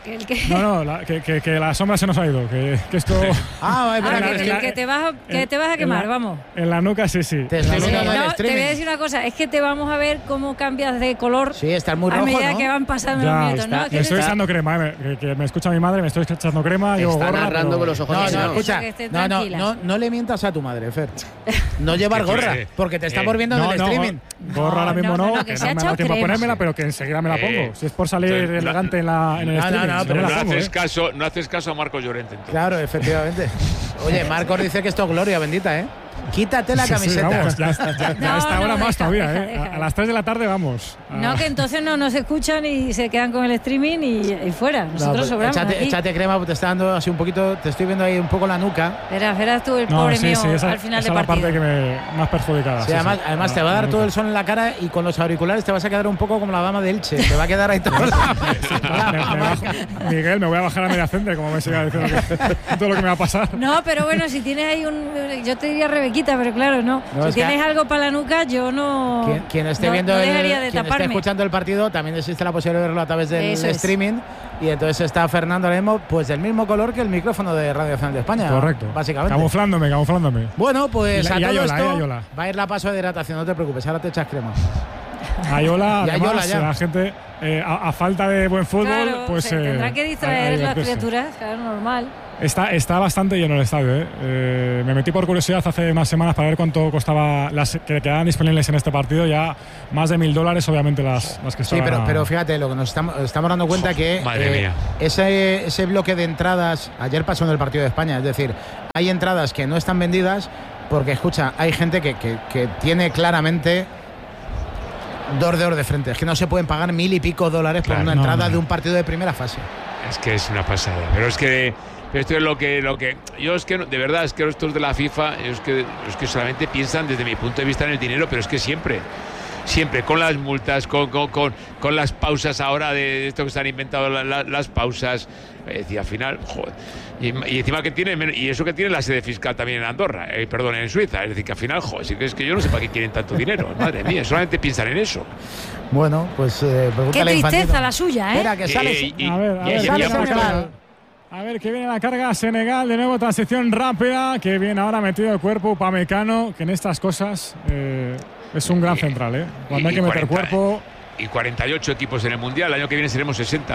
Que el que... No, no, la, que, que, que la sombra se nos ha ido. Que, que esto. Ah, es Ah, verdad. que, que- que- que te vas a, que te vas a quemar, la- vamos. En la nuca, sí, sí. Te En la estoy nuca- viendo No, el te voy a streaming. decir una cosa, es que te vamos a ver cómo cambias de color Sí, estás muy a rojo, medida ¿no? que van pasando Ya, los minutos. está- ¿no? Es que Me estoy te- echando crema, eh, que, que me escucha mi madre, me estoy echando crema. Yo Está gorra, narrando pero- con los ojos No, no, cerrados. escucha. Que estén No, no, tranquilas. no, no le mientas a tu madre, Fer. No llevar Que sí, gorra, sí. porque te Eh, estamos viendo No, en el no, streaming. gorra ahora mismo no, no, no, no, que que se no ha me ha echado dado tiempo a crema. ponérmela, pero que enseguida me la pongo. Eh, Si es por salir entonces, elegante en, la, en el No, no, streaming. no, si pero me No la pongo, haces, eh. caso, no haces caso a Marcos Llorente. entonces. Claro, efectivamente. Oye, Marcos dice que esto es gloria bendita, ¿eh? Quítate la Sí, sí, camiseta. vamos, ya, está, ya, ya No, a esta no, hora más deja, todavía, deja, ¿eh? deja. A, a las tres de la tarde vamos. Ah, No, que entonces no nos escuchan y se quedan con el streaming y, y fuera. No, Nosotros pues, sobramos échate, aquí. échate crema, porque te está dando así un poquito, te estoy viendo ahí un poco la nuca. Verás, verás tú el no, pobre sí, mío sí, esa, al final esa del es la partido. parte que me más perjudicada. Sí, sí, además, sí. además La- te va a dar la todo nuca. el sol en la cara y con los auriculares te vas a quedar un poco como la dama de Elche. Te va a quedar ahí todo. la- Me- me bajo- Miguel, me voy a bajar a media centro, como me siga diciendo que, todo lo que me va a pasar. No, pero bueno, si tienes ahí un... Yo te diría Rebequita, pero claro, no. No, es si que- tienes algo para la nuca, yo no... Quien, quien esté no- viendo no el- dejaría de quien esté taparme. escuchando el partido, también existe la posibilidad de verlo a través del Eso es. streaming. Y entonces está Fernando ahora mismo, pues del mismo color que el micrófono de Radio Nacional de España. Correcto. Básicamente. Camuflándome, camuflándome. Bueno, pues Y la- a y todo Ayola, esto y Ayola. va a ir la paso de hidratación, no te preocupes, ahora te echas crema. Ayola, Y Ayola además, ya. la gente, eh, a, a falta de buen fútbol, Claro, pues. se eh, tendrá que a- a distraer las divertirse. criaturas, claro, normal. Está, está bastante lleno el estadio. ¿eh? Eh, me metí por curiosidad hace unas semanas para ver cuánto costaba las que quedaban disponibles en este partido. Ya más de mil dólares, obviamente, las, las que Sí, estaban. pero, a- pero fíjate, lo que nos estamos, estamos dando cuenta que eh, madre mía. ese, ese bloque de entradas, ayer pasó en el partido de España, es decir, hay entradas que no están vendidas porque, escucha, hay gente que, que, que tiene claramente dos dedos de frente. Es que no se pueden pagar mil y pico dólares por Claro, una no, entrada no. de un partido de primera fase. Es que es una pasada. Pero es que pero esto es lo que lo que yo es que no- de verdad es que estos de la FIFA es que es que solamente piensan desde mi punto de vista en el dinero, pero es que siempre siempre con las multas, con con, con, con las pausas ahora de esto que se han inventado la- la- las pausas, es decir, al final, joder, y, y encima que tiene men- y eso que tiene la sede fiscal también en Andorra, eh, perdón, en Suiza, es decir, que al final, joder, sí que es que yo no sé para qué quieren tanto dinero, madre mía, solamente piensan en eso. Bueno, pues eh, Qué pregúntale a tristeza Infantino. la suya, ¿eh? Espera, que sale. Eh, y- A ver, a y- ver, y- sale y- Senegal. A ver, que viene la carga Senegal, de nuevo transición rápida, que viene ahora metido el cuerpo Upamecano, que en estas cosas eh, es un gran central, ¿eh? Cuando hay y que meter cuarenta, cuerpo. Y cuarenta y ocho equipos en el Mundial, el año que viene seremos sesenta.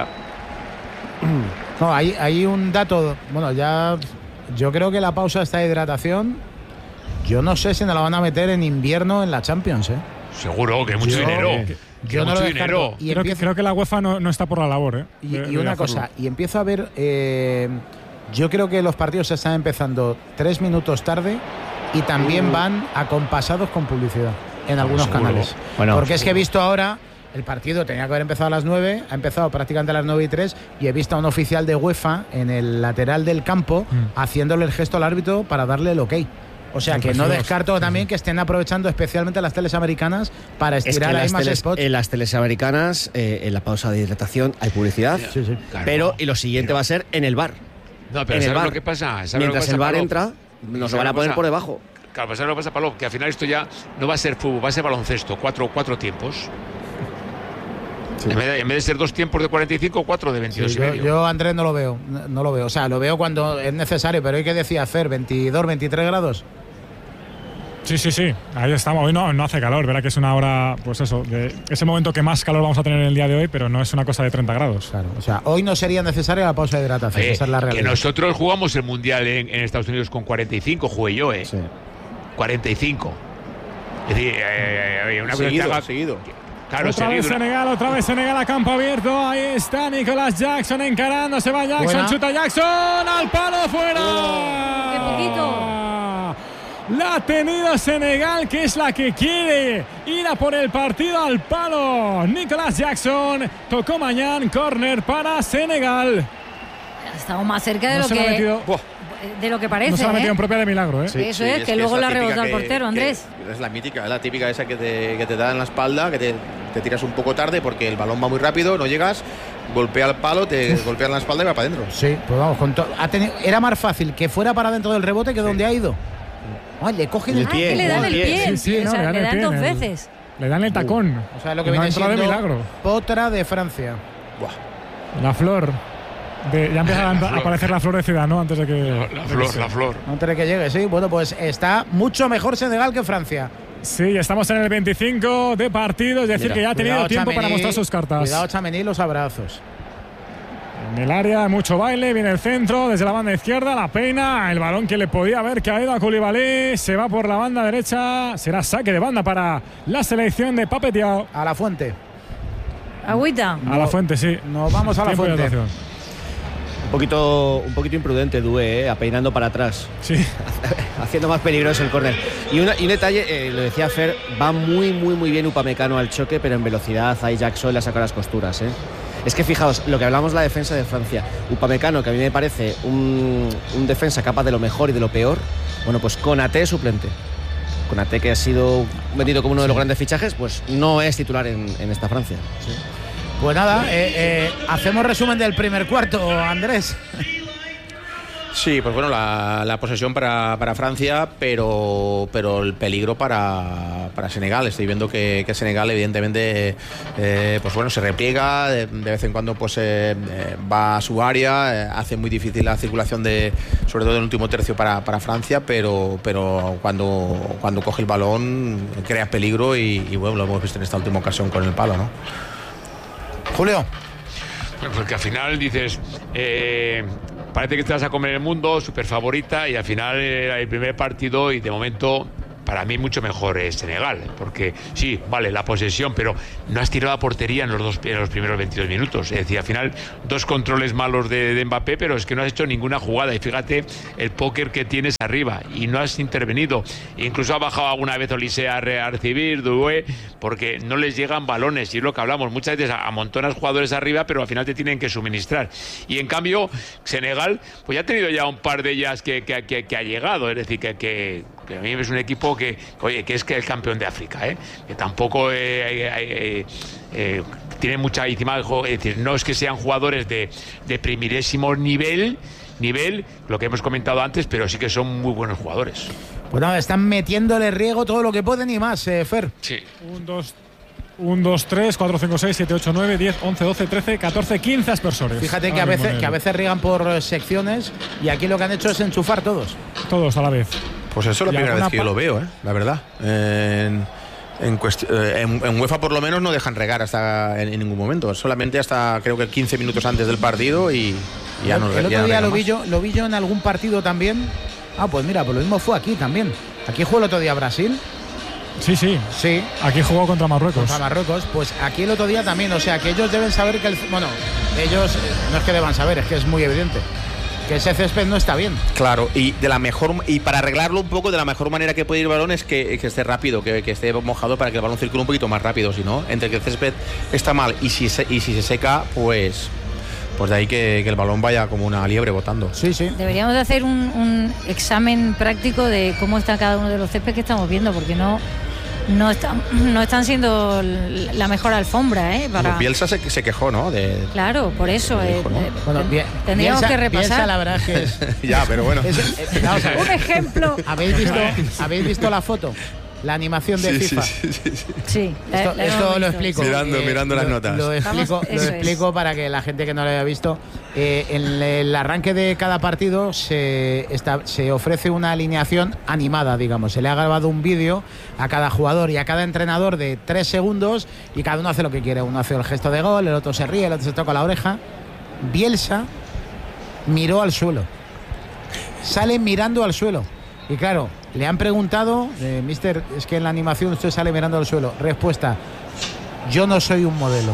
No, hay, hay un dato. Bueno, ya. Yo creo que la pausa esta de hidratación. Yo no sé si nos la van a meter en invierno en la Champions, ¿eh? Seguro, que mucho Yo- dinero. Yo Que no mucho lo dinero. descarto. Y Creo que, empiezo- creo que la UEFA no, no está por la labor, ¿eh? Y, de- y de una hacerlo. cosa, y empiezo a ver, eh, yo creo que los partidos se están empezando tres minutos tarde y también van acompasados con publicidad en algunos seguro. canales. Bueno, Porque es que he visto ahora, el partido tenía que haber empezado a las nueve, ha empezado prácticamente a las nueve y tres y he visto a un oficial de UEFA en el lateral del campo Mm. haciéndole el gesto al árbitro para darle el ok. O sea que no Impresionante. descarto también que estén aprovechando especialmente las teles americanas para es que estirar en ahí las, más teles, spots. en las teles americanas, eh, en la pausa de hidratación, hay publicidad. Sí, sí. Claro. Pero, y lo siguiente va a ser en el bar. No, pero en el ¿sabes bar. lo que pasa? ¿Sabes lo que Mientras pasa, el bar Pablo? entra, nos lo van a poner por debajo. Claro, ¿sabes lo que pasa, Pablo? Que al final esto ya no va a ser fútbol, va a ser baloncesto, cuatro, cuatro tiempos. En, vez de, en vez de ser dos tiempos de cuarenta y cinco, cuatro de veintidós Sí, y yo, medio. yo, Andrés, no lo veo. No, no lo veo. O sea, lo veo cuando es necesario, pero hay que decir hacer veintidós, veintitrés grados. Sí, sí, sí, ahí estamos. Hoy no, no hace calor, verá que es una hora, pues eso, de ese momento que más calor vamos a tener en el día de hoy, pero no es una cosa de treinta grados. Claro. O sea, hoy no sería necesaria la pausa de hidratación. Oye, esa es la que realidad. nosotros jugamos el Mundial en, en Estados Unidos con cuarenta y cinco, jugué yo, ¿eh? Sí. cuarenta y cinco. Es decir, eh, eh, una cosa que Seguido, haga- seguido. Claro, otra vez seguido. Senegal, otra vez Senegal a campo abierto. Ahí está Nicolás Jackson encarando. Se va Jackson, Buena. chuta Jackson al palo fuera. ¡Qué poquito! La ha tenido Senegal, que es la que quiere ir a por el partido al palo. Nicolás Jackson tocó mañana, córner para Senegal. Estamos más cerca de No lo se la ha que metido, de lo que parece. no se la ha metido ¿eh? en propia de milagro, ¿eh? Eso Sí, es, es que que luego es la la típica rebota al que- portero, que- Andrés. Es la mítica, es la típica esa que te, que te da en la espalda, que te, te tiras un poco tarde porque el balón va muy rápido, no llegas, golpea el palo, te golpea en la espalda y va para adentro. Sí, pues vamos, con to- ha tenido, era más fácil que fuera para dentro del rebote que donde ha ido. Oye, coge el El Ah, pie, que le dan el el pie. pie. Sí, sí, o no, sea, le dan le el dan pie dos en el- veces. Le dan el tacón. O sea, lo que No ha viene entrado de siendo milagro. Potra de Francia. La flor. de, ya empieza a, a aparecer la flor de ciudad, ¿no? Antes de que. La, la flor, la flor. Antes de que llegue, sí. Bueno, pues está mucho mejor Senegal que Francia. Sí, estamos en el veinticinco de partido, es decir, Mira, que ya ha tenido cuidado, tiempo Tchouaméni, para mostrar sus cartas. Cuidado, Tchouaméni, los abrazos. En el área, mucho baile, viene el centro, desde la banda izquierda, la peina, el balón que le podía haber caído a Koulibaly, se va por la banda derecha, será saque de banda para la selección de Pape Thiaw. A la fuente. Agüita. A no, la fuente, sí. Nos vamos a la fuente. Un poquito, un poquito imprudente Doué, ¿eh? Apeinando para atrás. Sí. Haciendo más peligroso el córner. Y, una, y un detalle, eh, lo decía Fer, va muy, muy, muy bien Upamecano al choque, pero en velocidad ahí Jackson le ha sacado las costuras, ¿eh? Es que fijaos, lo que hablamos la defensa de Francia, Upamecano, que a mí me parece un, un defensa capaz de lo mejor y de lo peor, bueno, pues Konaté suplente. Konaté, que ha sido vendido como uno de los grandes fichajes, pues no es titular en, en esta Francia. Sí. Pues nada, eh, eh, hacemos resumen del primer cuarto, Andrés. Sí, pues bueno, la, la posesión para, para Francia, pero, pero el peligro para, para Senegal. Estoy viendo que, que Senegal evidentemente eh, pues bueno, se repliega, de, de vez en cuando pues eh, va a su área, eh, hace muy difícil la circulación, de, sobre todo en el último tercio para, para Francia, pero, pero cuando, cuando coge el balón crea peligro y, y bueno, lo hemos visto en esta última ocasión con el palo, ¿no? Julio. Bueno, porque al final dices... Eh, parece que te vas a comer el mundo, súper favorita, y al final era el primer partido y de momento para mí mucho mejor es Senegal, porque sí, vale, la posesión, pero no has tirado a portería en los dos en los primeros veintidós minutos. Es decir, al final dos controles malos de, de Mbappé, pero es que no has hecho ninguna jugada. Y fíjate el póker que tienes arriba y no has intervenido. Incluso ha bajado alguna vez Olise a, re, a recibir, Doué, porque no les llegan balones. Y es lo que hablamos, muchas veces amontonas jugadores arriba, pero al final te tienen que suministrar. Y en cambio, Senegal, pues ya ha tenido ya un par de ellas que, que, que, que ha llegado. Es decir, que... que que a mí es un equipo que, oye, que es que el campeón de África, ¿eh? Que tampoco eh, eh, eh, tiene mucha encima, es decir, no es que sean jugadores de, de primerísimo nivel, nivel, lo que hemos comentado antes, pero sí que son muy buenos jugadores. Pues nada, están metiéndole riego todo lo que pueden y más, eh, Fer. Sí. Un, dos, un, dos, tres, cuatro, cinco, seis, siete, ocho, nueve, diez, once, doce, trece, catorce, quince aspersores. Fíjate que a, veces, que a veces riegan por secciones y aquí lo que han hecho es enchufar todos. Todos a la vez. Pues eso es la primera vez que yo lo veo, ¿eh? La verdad. En, en, en, en UEFA por lo menos no dejan regar hasta en, en ningún momento. Solamente hasta creo que quince minutos antes del partido y, y ya no regan. El otro día lo vi, yo, lo vi yo en algún partido también. Ah, pues mira, pues lo mismo fue aquí también. Aquí jugó el otro día Brasil. Sí, sí. Sí. Aquí jugó contra Marruecos. Contra Marruecos. Pues aquí el otro día también. O sea, que ellos deben saber que el... Bueno, ellos no es que deban saber, es que es muy evidente que ese césped no está bien. Claro, y de la mejor y para arreglarlo un poco, de la mejor manera que puede ir el balón es que, que esté rápido, que, que esté mojado para que el balón circule un poquito más rápido. Si no, entre que el césped está mal y si se, y si se seca, pues pues de ahí que, que el balón vaya como una liebre botando. Sí, sí. Deberíamos de hacer un, un examen práctico de cómo está cada uno de los céspedes que estamos viendo, porque no no están no están siendo la mejor alfombra, ¿eh? Para... Bueno, Bielsa se, se quejó, ¿no? De, claro, por eso. de dijo, eh, ¿no? eh, Bueno, bien, tendríamos Bielsa, que repasar. Bielsa, la verdad es que es... ya, pero bueno. Es, es, vamos a ver. Un ejemplo. ¿Habéis visto, ¿Habéis visto la foto? La animación de sí, FIFA. Sí, sí, sí, sí. Sí, la, esto, la esto lo explico. Mirando, eh, mirando lo, las notas. Lo explico, Vamos, lo explico es. para que la gente que no lo haya visto. Eh, en el arranque de cada partido se, está, se ofrece una alineación animada, digamos. Se le ha grabado un vídeo a cada jugador y a cada entrenador de tres segundos y cada uno hace lo que quiere. Uno hace el gesto de gol, el otro se ríe, el otro se toca la oreja. Bielsa miró al suelo. Sale mirando al suelo. Y claro, le han preguntado, eh, mister, es que en la animación usted sale mirando al suelo. Respuesta, yo no soy un modelo.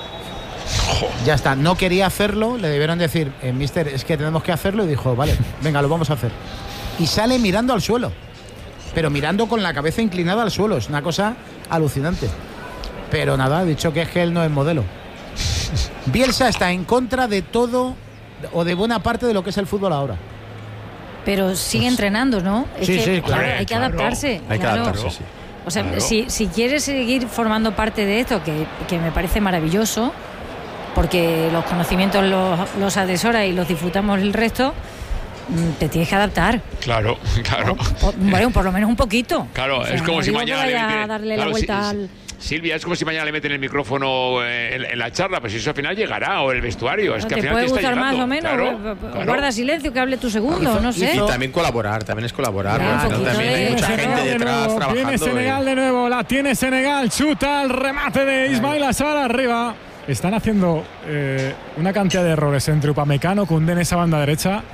Ya está, no quería hacerlo, le debieron decir, eh, mister, es que tenemos que hacerlo, y dijo, vale, venga, lo vamos a hacer. Y sale mirando al suelo, pero mirando con la cabeza inclinada al suelo, es una cosa alucinante. Pero nada, ha dicho que es que él no es modelo. Bielsa está en contra de todo, o de buena parte de lo que es el fútbol ahora. Pero sigue pues, entrenando, ¿no? Es sí, que, sí, claro. Hay que adaptarse. Hay que claro. adaptarse, sí. O sea, Claro. si, si quieres seguir formando parte de esto, que, que me parece maravilloso, porque los conocimientos los, los atesora y los disfrutamos el resto, te tienes que adaptar. Claro, claro. O, por, bueno, por lo menos un poquito. Claro, o sea, es como no si digo que mañana vaya le- a darle claro, la vuelta si, al... Silvia, es como si mañana le meten el micrófono en, en la charla, pues eso al final llegará, o el vestuario. Es no, que te al final puede te gustar está más llegando. o menos, Claro, claro. guarda silencio, que hable tu segundo, no sé. Y también colaborar, también es colaborar. Ya, porque un también hay de- mucha Senegal gente de detrás nuevo, trabajando. Tiene Senegal y- de nuevo, la tiene Senegal, chuta el remate de Ismail Assar arriba. Están haciendo eh, una cantidad de errores entre Upamecano, Koundé en esa banda derecha.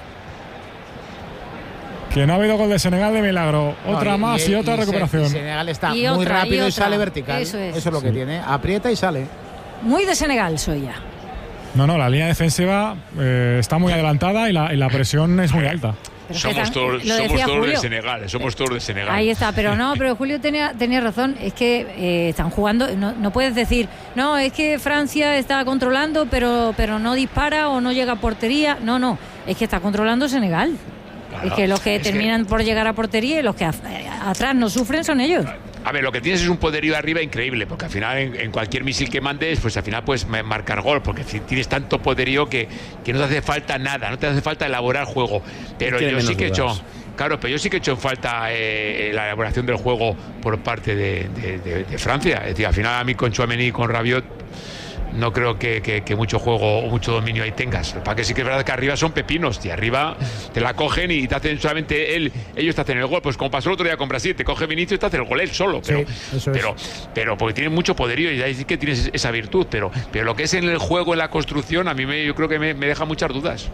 Que no ha habido gol de Senegal de milagro. Otra No, y- más y, y- otra y se- recuperación. y Senegal está Y muy otra, y rápido y, otra. sale vertical. Eso es. es lo que Sí. tiene. Aprieta y sale. Muy de Senegal soy ya. No, no, la línea defensiva eh, está muy adelantada y la, y la presión es muy alta. Pero es que Somos tan- todos, lo somos decía todos de Julio. Senegal, somos todos de Senegal. Ahí está, pero no, pero Julio tenía, tenía razón, es que eh, están jugando, no, no puedes decir, no, es que Francia está controlando, pero, pero no dispara o no llega a portería, no, no, es que está controlando Senegal. Claro, es que los que es que- terminan por llegar a portería y los que a- atrás no sufren son ellos. A ver, lo que tienes es un poderío arriba increíble, porque al final en, en cualquier misil que mandes, pues al final puedes ma- marcar gol, porque si tienes tanto poderío que, que no te hace falta nada, no te hace falta elaborar juego. Pero Tiene yo sí menos que he hecho, dudas. claro, pero yo sí que he hecho en falta eh, la elaboración del juego por parte de, de- de- de Francia. Es decir, al final a mí con Tchouaméni y con Rabiot no creo que, que- que mucho juego o mucho dominio ahí tengas. Para que sí que es verdad que arriba son pepinos, y arriba te la cogen y te hacen solamente él, ellos te hacen el gol. Pues como pasó el otro día con Brasil, te coge Vinicius y te hace el gol él solo. Pero, Sí, eso es. pero, pero porque tienen mucho poderío y ahí sí que tienes esa virtud. Pero, pero lo que es en el juego, en la construcción, a mí me, yo creo que me, me deja muchas dudas.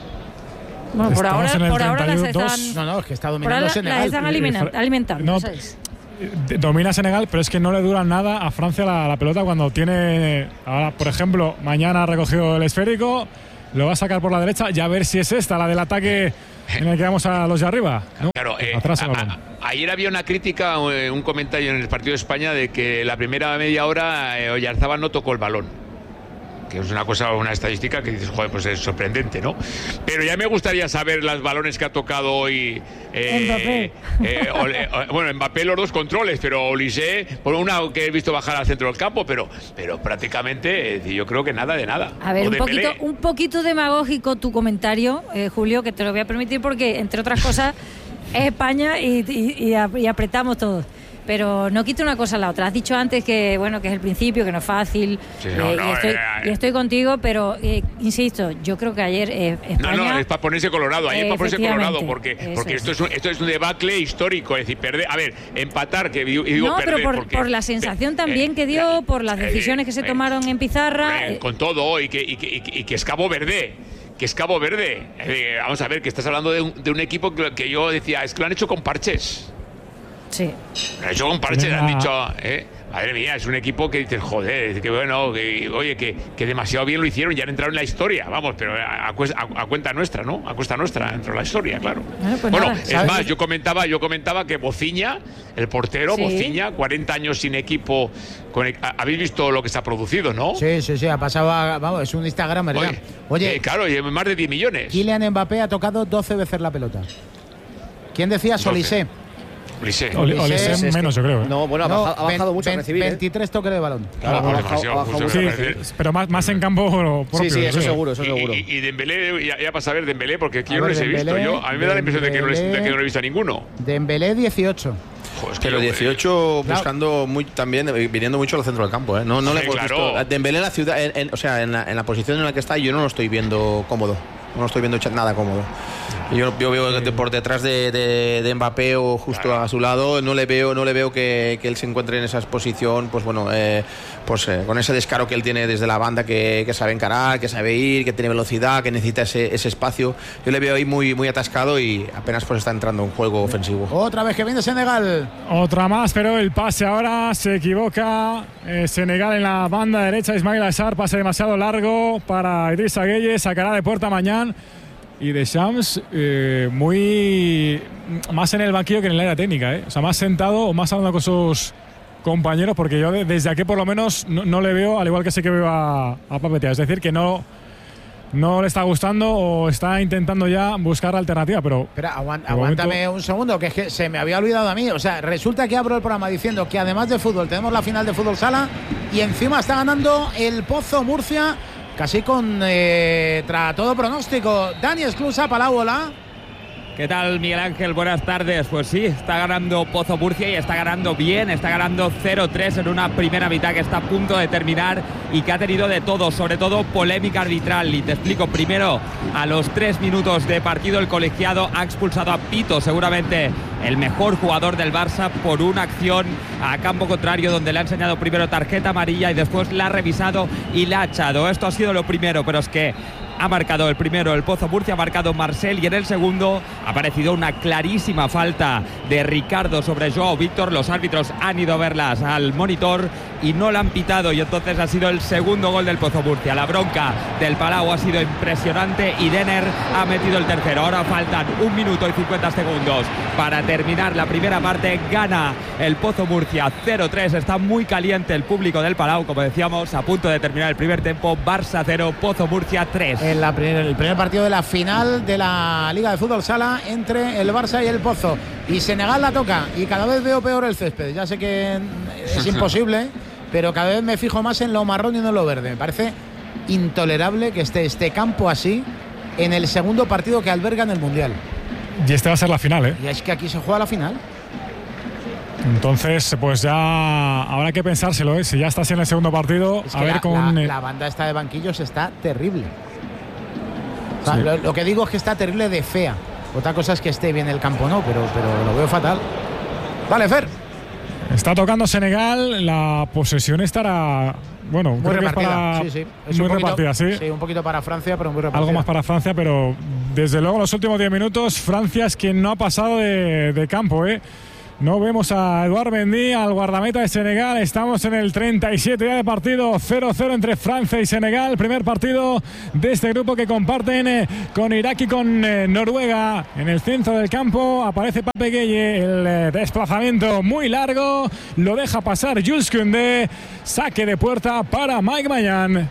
Bueno, por Estamos ahora, en el por ahora las treinta y dos. están, No, no, es que está por dominando ahora las Senegal. están Eh, alimenta- Fra- alimentando. no, ¿sabes? Eh, Domina Senegal, pero es que no le dura nada a Francia la, la pelota cuando tiene. Ahora, por ejemplo, mañana ha recogido el esférico, lo va a sacar por la derecha y a ver si es esta, la del ataque en el que vamos a los de arriba. ¿no? Claro, eh, Atrás el a- balón. a- ayer había una crítica, eh, un comentario en el partido de España de que la primera media hora eh, Oyarzabal no tocó el balón. Que es una cosa, una estadística que dices, joder, pues es sorprendente, ¿no? Pero ya me gustaría saber los balones que ha tocado hoy. Eh, eh, Ole- o- bueno, Mbappé los dos controles, pero Olise, por una que he visto bajar al centro del campo, pero, pero prácticamente eh, yo creo que nada de nada. A ver, O un Dembélé. poquito, un poquito demagógico tu comentario, eh, Julio, que te lo voy a permitir porque, entre otras cosas, es España y, y- y ap- y apretamos todos. Pero no quita una cosa a la otra. Has dicho antes que bueno que es el principio, que no es fácil. Sí, no, eh, no, y, estoy, eh, eh. y estoy contigo, pero eh, insisto, yo creo que ayer eh, No, España. no, es para ponerse colorado, ahí es para ponerse Efectivamente, colorado, porque, eso porque es. esto, es un, esto es un debacle histórico, es decir, perder, a ver, empatar, que digo, digo no, perder pero por, porque, por la sensación eh, también eh, que dio, la- por las eh, decisiones que se eh, tomaron en pizarra. hombre, eh, con todo, y que, y que, y que- y que es Cabo Verde. Que es Cabo Verde. Eh, vamos a ver, que estás hablando de un, de un equipo que, que yo decía, es que lo han hecho con parches. sí. Lo han hecho con parches, Venga. han dicho, eh, madre mía, es un equipo que dices, joder, que bueno, que, oye, que, que demasiado bien lo hicieron, ya han entrado en la historia, vamos, pero a, a cues- a- a cuenta nuestra, ¿no? A cuesta nuestra, dentro de la historia, claro. Bueno, pues bueno, nada, es ¿sabes? más, yo comentaba, yo comentaba que Bociña, el portero, Sí. Bociña, cuarenta años sin equipo, con e- a- habéis visto lo que se ha producido, ¿no? Sí, sí, sí, ha pasado a, vamos, es un Instagram, ¿verdad? Oye, Oye, eh, claro, y más de diez millones. Kylian Mbappé ha tocado doce veces la pelota. ¿Quién decía? doce. Solissé. Olise. Oli- Olise Olise es que- menos, yo creo. ¿eh? No, bueno, ha No, bajado, ha bajado ven- mucho a ven- recibir. ¿eh? veintitrés toques de balón. Claro, Claro, ha bajado- demasiado, ha bajado justo mucho a me Sí, parece. recibir. pero más, más en campo propio. Sí, sí, yo eso creo. seguro, eso Y, seguro. y- y Dembélé, ya, ya pasa a ver Dembélé, porque aquí A yo no ver, les he visto. Dembélé, Yo, a mí me da la impresión de que, no les, de que no Dembélé. he visto a ninguno. Dembélé dieciocho. Joder, es que Pero yo- dieciocho Claro. buscando muy, también, eh, viniendo mucho al centro del campo. ¿eh? No, no Sí, le hemos claro. visto. Dembélé en la ciudad, en- en- o sea, en la, en la posición en la que está, yo no lo estoy viendo cómodo. No lo estoy viendo cha- nada cómodo. Yo, yo veo que por detrás de, de, de Mbappé o justo Claro. a su lado, no le veo, no le veo que, que él se encuentre en esa posición, pues bueno, eh, pues eh, con ese descaro que él tiene desde la banda, que, que sabe encarar, que sabe ir, que tiene velocidad, que necesita ese, ese espacio. Yo le veo ahí muy, muy atascado y apenas pues está entrando en juego ofensivo. Otra vez que viene Senegal. Otra más, pero el pase ahora se equivoca. eh, Senegal en la banda derecha. Ismail Assar, pase demasiado largo para Idrissa Gueye. Sacará de puerta mañana. Y Deschamps eh, muy más en el banquillo que en el área técnica. ¿eh? O sea, más sentado o más hablando con sus compañeros. Porque yo de- desde aquí por lo menos no, no le veo, al igual que sé que veo a, a Papetea. Es decir, que no, no le está gustando o está intentando ya buscar alternativa. Pero Espera, aguant- de aguántame momento- un segundo, que es que se me había olvidado a mí. O sea, resulta que abro el programa diciendo que además de fútbol tenemos la final de fútbol sala y encima está ganando el Pozo Murcia, casi con eh, tras todo pronóstico. Dani Esclusa, Palau, hola. ¿Qué tal, Miguel Ángel? Buenas tardes. Pues sí, está ganando Pozo Murcia y está ganando bien, está ganando cero tres en una primera mitad que está a punto de terminar y que ha tenido de todo, sobre todo polémica arbitral. Y te explico, primero, a los tres minutos de partido el colegiado ha expulsado a Pito, seguramente el mejor jugador del Barça, por una acción a campo contrario donde le ha enseñado primero tarjeta amarilla y después la ha revisado y la ha echado. Esto ha sido lo primero, pero es que ha marcado el primero el Pozo Murcia, ha marcado Marcel, y en el segundo ha aparecido una clarísima falta de Ricardo sobre Joao Víctor. Los árbitros han ido a verlas al monitor y no la han pitado, y entonces ha sido el segundo gol del Pozo Murcia. La bronca del Palau ha sido impresionante y Denner ha metido el tercero. Ahora faltan un minuto y cincuenta segundos para terminar la primera parte. Gana el Pozo Murcia cero tres. Está muy caliente el público del Palau, como decíamos, a punto de terminar el primer tiempo. Barça cero, Pozo Murcia tres. En la primer, el primer partido de la final de la Liga de Fútbol Sala entre el Barça y el Pozo. Y Senegal la toca, y cada vez veo peor el césped. Ya sé que es imposible, pero cada vez me fijo más en lo marrón y no en lo verde. Me parece intolerable que esté este campo así en el segundo partido que alberga en el Mundial. Y este va a ser la final, ¿eh? Y es que aquí se juega la final. Entonces, pues ya habrá que pensárselo, ¿eh? Si ya está así en el segundo partido, es a que ver la, con... La, la banda esta de banquillos está terrible. O sea, sí. lo, lo que digo es que está terrible de fea. Otra cosa es que esté bien el campo, no, pero, pero lo veo fatal. Vale, Fer. Está tocando Senegal, la posesión estará... Bueno, muy creo repartida, que es para, sí, sí. Es muy un poquito, repartida, sí. Sí, un poquito para Francia, pero muy repartida. Algo más para Francia, pero desde luego en los últimos diez minutos Francia es quien no ha pasado de, de campo, ¿eh? No vemos a Eduard Mendy, al guardameta de Senegal. Estamos en el treinta y siete ya de partido, cero cero entre Francia y Senegal. Primer partido de este grupo que comparten eh, con Irak y con eh, Noruega. En el centro del campo aparece Pape Gueye. El eh, desplazamiento muy largo. Lo deja pasar Jules Koundé. Saque de puerta para Mike Maignan.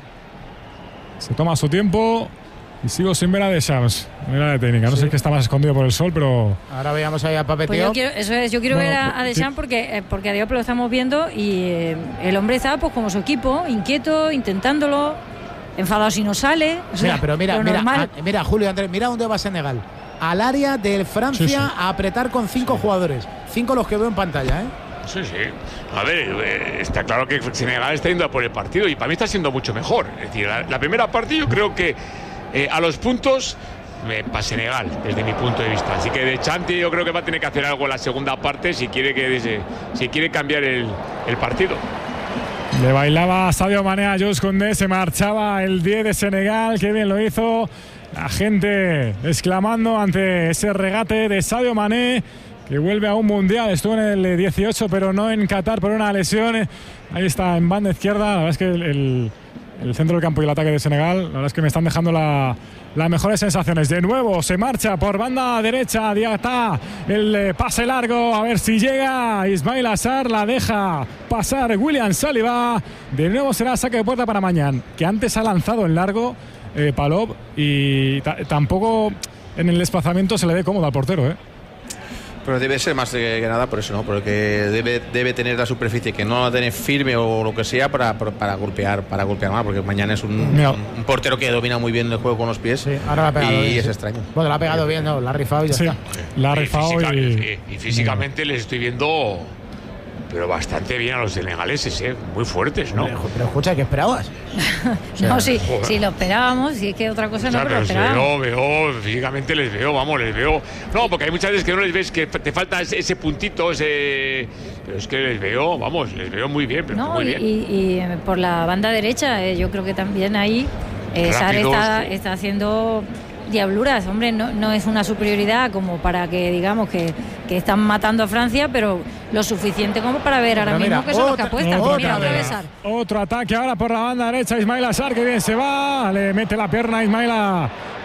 Se toma su tiempo. Y sigo sin ver a Deschamps, mira de técnica. No sí. sé qué está más escondido por el sol, pero... Ahora veamos ahí a Pape pues Tío. Yo quiero, eso es, yo quiero bueno, ver a, a Deschamps porque, eh, porque a Diop lo estamos viendo y eh, el hombre está pues como su equipo, inquieto, intentándolo, enfadado si no sale. O sea, mira, pero mira, mira, a, mira, Julio, Andrés, mira dónde va Senegal. Al área de Francia sí, sí. a apretar con cinco sí. jugadores. Cinco los que veo en pantalla, ¿eh? Sí, sí. A ver, está claro que Senegal está yendo a por el partido y para mí está siendo mucho mejor. Es decir, la, la primera parte yo creo que Eh, a los puntos eh, para Senegal desde mi punto de vista, así que de Chanti yo creo que va a tener que hacer algo en la segunda parte si quiere que desde, si quiere cambiar el, el partido. Le bailaba Sadio Mané a Jules Koundé, se marchaba el diez de Senegal, qué bien lo hizo, la gente exclamando ante ese regate de Sadio Mané, que vuelve a un mundial. Estuvo en el dieciocho pero no en Qatar por una lesión. Ahí está en banda izquierda. La verdad es que el, el El centro del campo y el ataque de Senegal, la verdad es que me están dejando la, las mejores sensaciones. De nuevo se marcha por banda derecha, Diatta, el eh, pase largo, a ver si llega Ismail Assar, la deja pasar William Saliba. De nuevo será saque de puerta para Maignan, que antes ha lanzado en largo eh, Palop y tampoco en el desplazamiento se le dé cómodo al portero, ¿eh? Pero debe ser más que nada por eso, ¿no? Porque debe, debe tener la superficie que no la tiene firme o lo que sea para, para, para golpear para golpear más, porque Maignan es un, un, un portero que domina muy bien el juego con los pies. Sí, ahora la ha pegado y bien, es sí. extraño. Bueno, la ha pegado bien, ¿no? La ha rifado y ya sí, está. La ha rifado y, y, y, y físicamente les estoy viendo pero bastante bien a los senegaleses, ¿eh? Muy fuertes, ¿no? Pero, pero escucha, ¿qué esperabas? O sea, no, sí, sí lo esperábamos, y es que otra cosa o sea, no, pero, pero lo esperábamos. Veo, veo, físicamente les veo, vamos, les veo. No, porque hay muchas veces que no les ves, que te falta ese, ese puntito, ese... Pero es que les veo, vamos, les veo muy bien, pero no, muy y, bien. Y, y por la banda derecha, eh, yo creo que también ahí eh, Sar está, está haciendo diabluras, hombre, no, no es una superioridad como para que digamos que, que están matando a Francia, pero lo suficiente como para ver ahora pero mismo mira, que son otra, los que apuestan. otra, Mira, otra vez. Otro ataque ahora por la banda derecha, Ismail Assar, que bien se va, le mete la pierna a Ismail a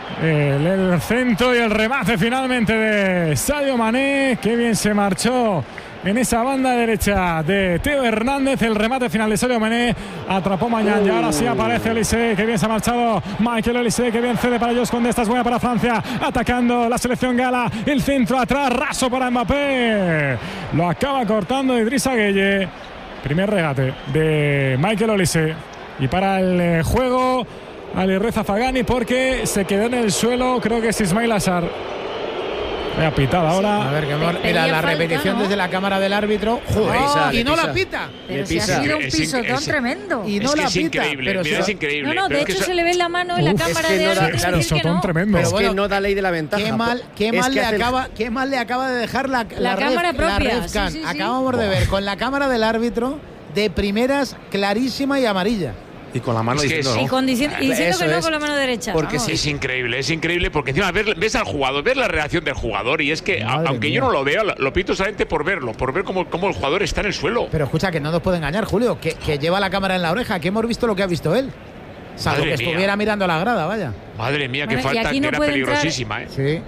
el, el centro y el remate finalmente de Sadio Mané, que bien se marchó en esa banda derecha de Teo Hernández. El remate final de Sadio Mané, atrapó Maignan y ahora sí aparece Olise, que bien se ha marchado Michael Olise, que bien cede para Jules Koundé. Esta es buena para Francia, atacando la selección gala, el centro atrás, raso para Mbappé, lo acaba cortando Idrissa Gueye. Primer regate de Michael Olise y para el juego Ali Reza Fagani, porque se quedó en el suelo, creo que es Ismail Assar. Le ha pitado ahora. A ver, que hemos, mira, la falta, repetición, ¿no?, desde la cámara del árbitro. ¡Joder! Oh, y no pisa. la pita. Pero si ha sido un pisotón tremendo. Y no es que la es pita. Increíble, pero mira, si es increíble. No, no, de hecho es que se le ve la mano en la Uf, cámara es que de no da, árbitros claro, decir que no. tremendo. Es bueno, que no da ley de la ventaja. Qué mal, qué mal, le, hace acaba, qué mal le acaba de dejar la, la, la cámara ref, propia. La sí, sí, sí. Acabamos de ver con la cámara del árbitro de primeras clarísima y amarilla. Y con la mano es que diciendo es, no. Y, con, diciendo, y diciendo que no es, con la mano derecha. Porque sí, es increíble, es increíble porque encima ver, ves al jugador, ves la reacción del jugador y es que Madre aunque mía. yo no lo vea, lo pito solamente por verlo, por ver cómo, cómo el jugador está en el suelo. Pero escucha, que no nos puede engañar, Julio, que, que lleva la cámara en la oreja, que hemos visto lo que ha visto él. Salvo Madre que mía. estuviera mirando la grada, vaya. Madre mía, qué Bueno, y falta, aquí que no era puede peligrosísima, ¿eh? Sí. Eh,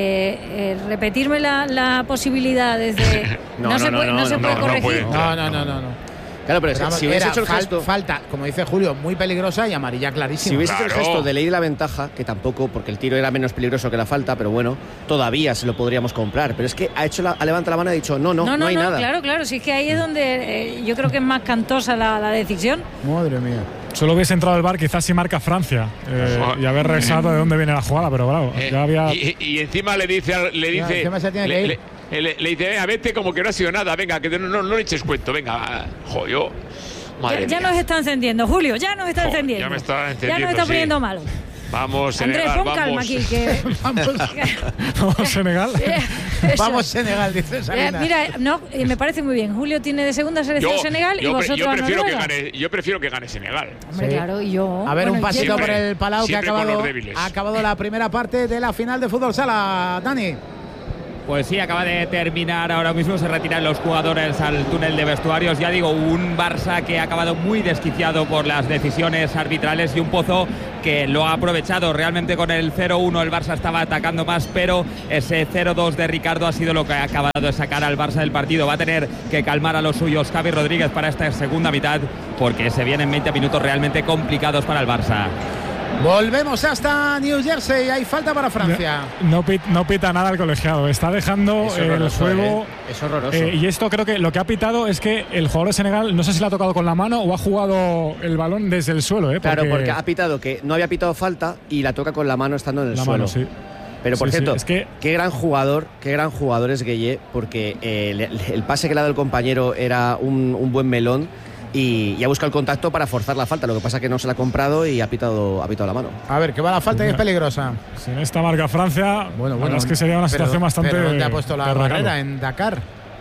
eh, repetirme la, la posibilidad desde. No, no, no, se no, puede, no, no, se no, puede no corregir. puede. No, no, no, no, no. Claro, pero Pero si hubiese era hecho el fal- gesto. falta, como dice Julio, muy peligrosa y amarilla clarísima. Si hubiese hecho el Claro. gesto de ley de la ventaja, que tampoco, porque el tiro era menos peligroso que la falta, pero bueno, todavía se lo podríamos comprar. Pero es que ha hecho la, ha levantado la mano y ha dicho, no, no, No, no, no, hay no, nada. claro, claro. Si es que ahí es donde eh, yo creo que es más cantosa la, la decisión. Madre mía. Solo hubiese entrado al bar quizás si marca Francia eh, y haber revisado de dónde viene la jugada, pero claro, Eh, ya había. y, y encima le dice, al- le Ya, dice, encima se tiene le, que ir. le- le- le dice, venga, vete como que no ha sido nada, venga, que no, no, no le eches cuento, venga, joyo. Madre Ya, ya mía. nos está encendiendo, Julio, ya nos está Jo, encendiendo. ya me está Ya nos encendiendo, está sí. poniendo malo. Vamos, Andrés, Senegal, pon calma vamos. aquí. Que... Vamos, Vamos, Senegal. Eso. vamos Senegal, dice Eh, Salinas. mira, no, eh, me parece muy bien. Julio tiene de segunda selección Yo, Senegal y yo, pre- vosotros yo a prefiero que Noruega. gane, yo prefiero que gane Senegal. Hombre, Sí. claro, y yo. A ver, bueno, un pasito siempre- por el Palau que ha siempre con acabado, los débiles. ha acabado la primera parte de la final de fútbol sala. Dani. Pues sí, acaba de terminar, ahora mismo se retiran los jugadores al túnel de vestuarios. Ya digo, un Barça que ha acabado muy desquiciado por las decisiones arbitrales y un Pozo que lo ha aprovechado. Realmente con el cero uno el Barça estaba atacando más, pero ese cero dos de Ricardo ha sido lo que ha acabado de sacar al Barça del partido. Va a tener que calmar a los suyos Javi Rodríguez para esta segunda mitad, porque se vienen veinte minutos realmente complicados para el Barça. Volvemos hasta New Jersey. Hay falta para Francia. No, pit- no pita nada el colegiado, está dejando Es el horroroso, juego. ¿eh? Es horroroso. Eh, y esto creo que lo que ha pitado es que el jugador de Senegal, no sé si le ha tocado con la mano o ha jugado el balón desde el suelo. ¿eh? Claro, porque ha pitado que no había pitado falta y la toca con la mano estando en el la suelo. mano, sí. Pero por Sí, sí, cierto, es que- qué gran jugador, qué gran jugador es Gueye, porque eh, el, el pase que le ha dado el compañero era un, un buen melón y, y ha buscado el contacto para forzar la falta. Lo que pasa es que no se la ha comprado y ha pitado, ha pitado la mano. A ver, que va la falta y es peligrosa. Sin esta marca Francia, Bueno, la bueno. verdad es que sería una pero- situación bastante. pero ¿dónde ha puesto la de regalo. barrera? En Dakar.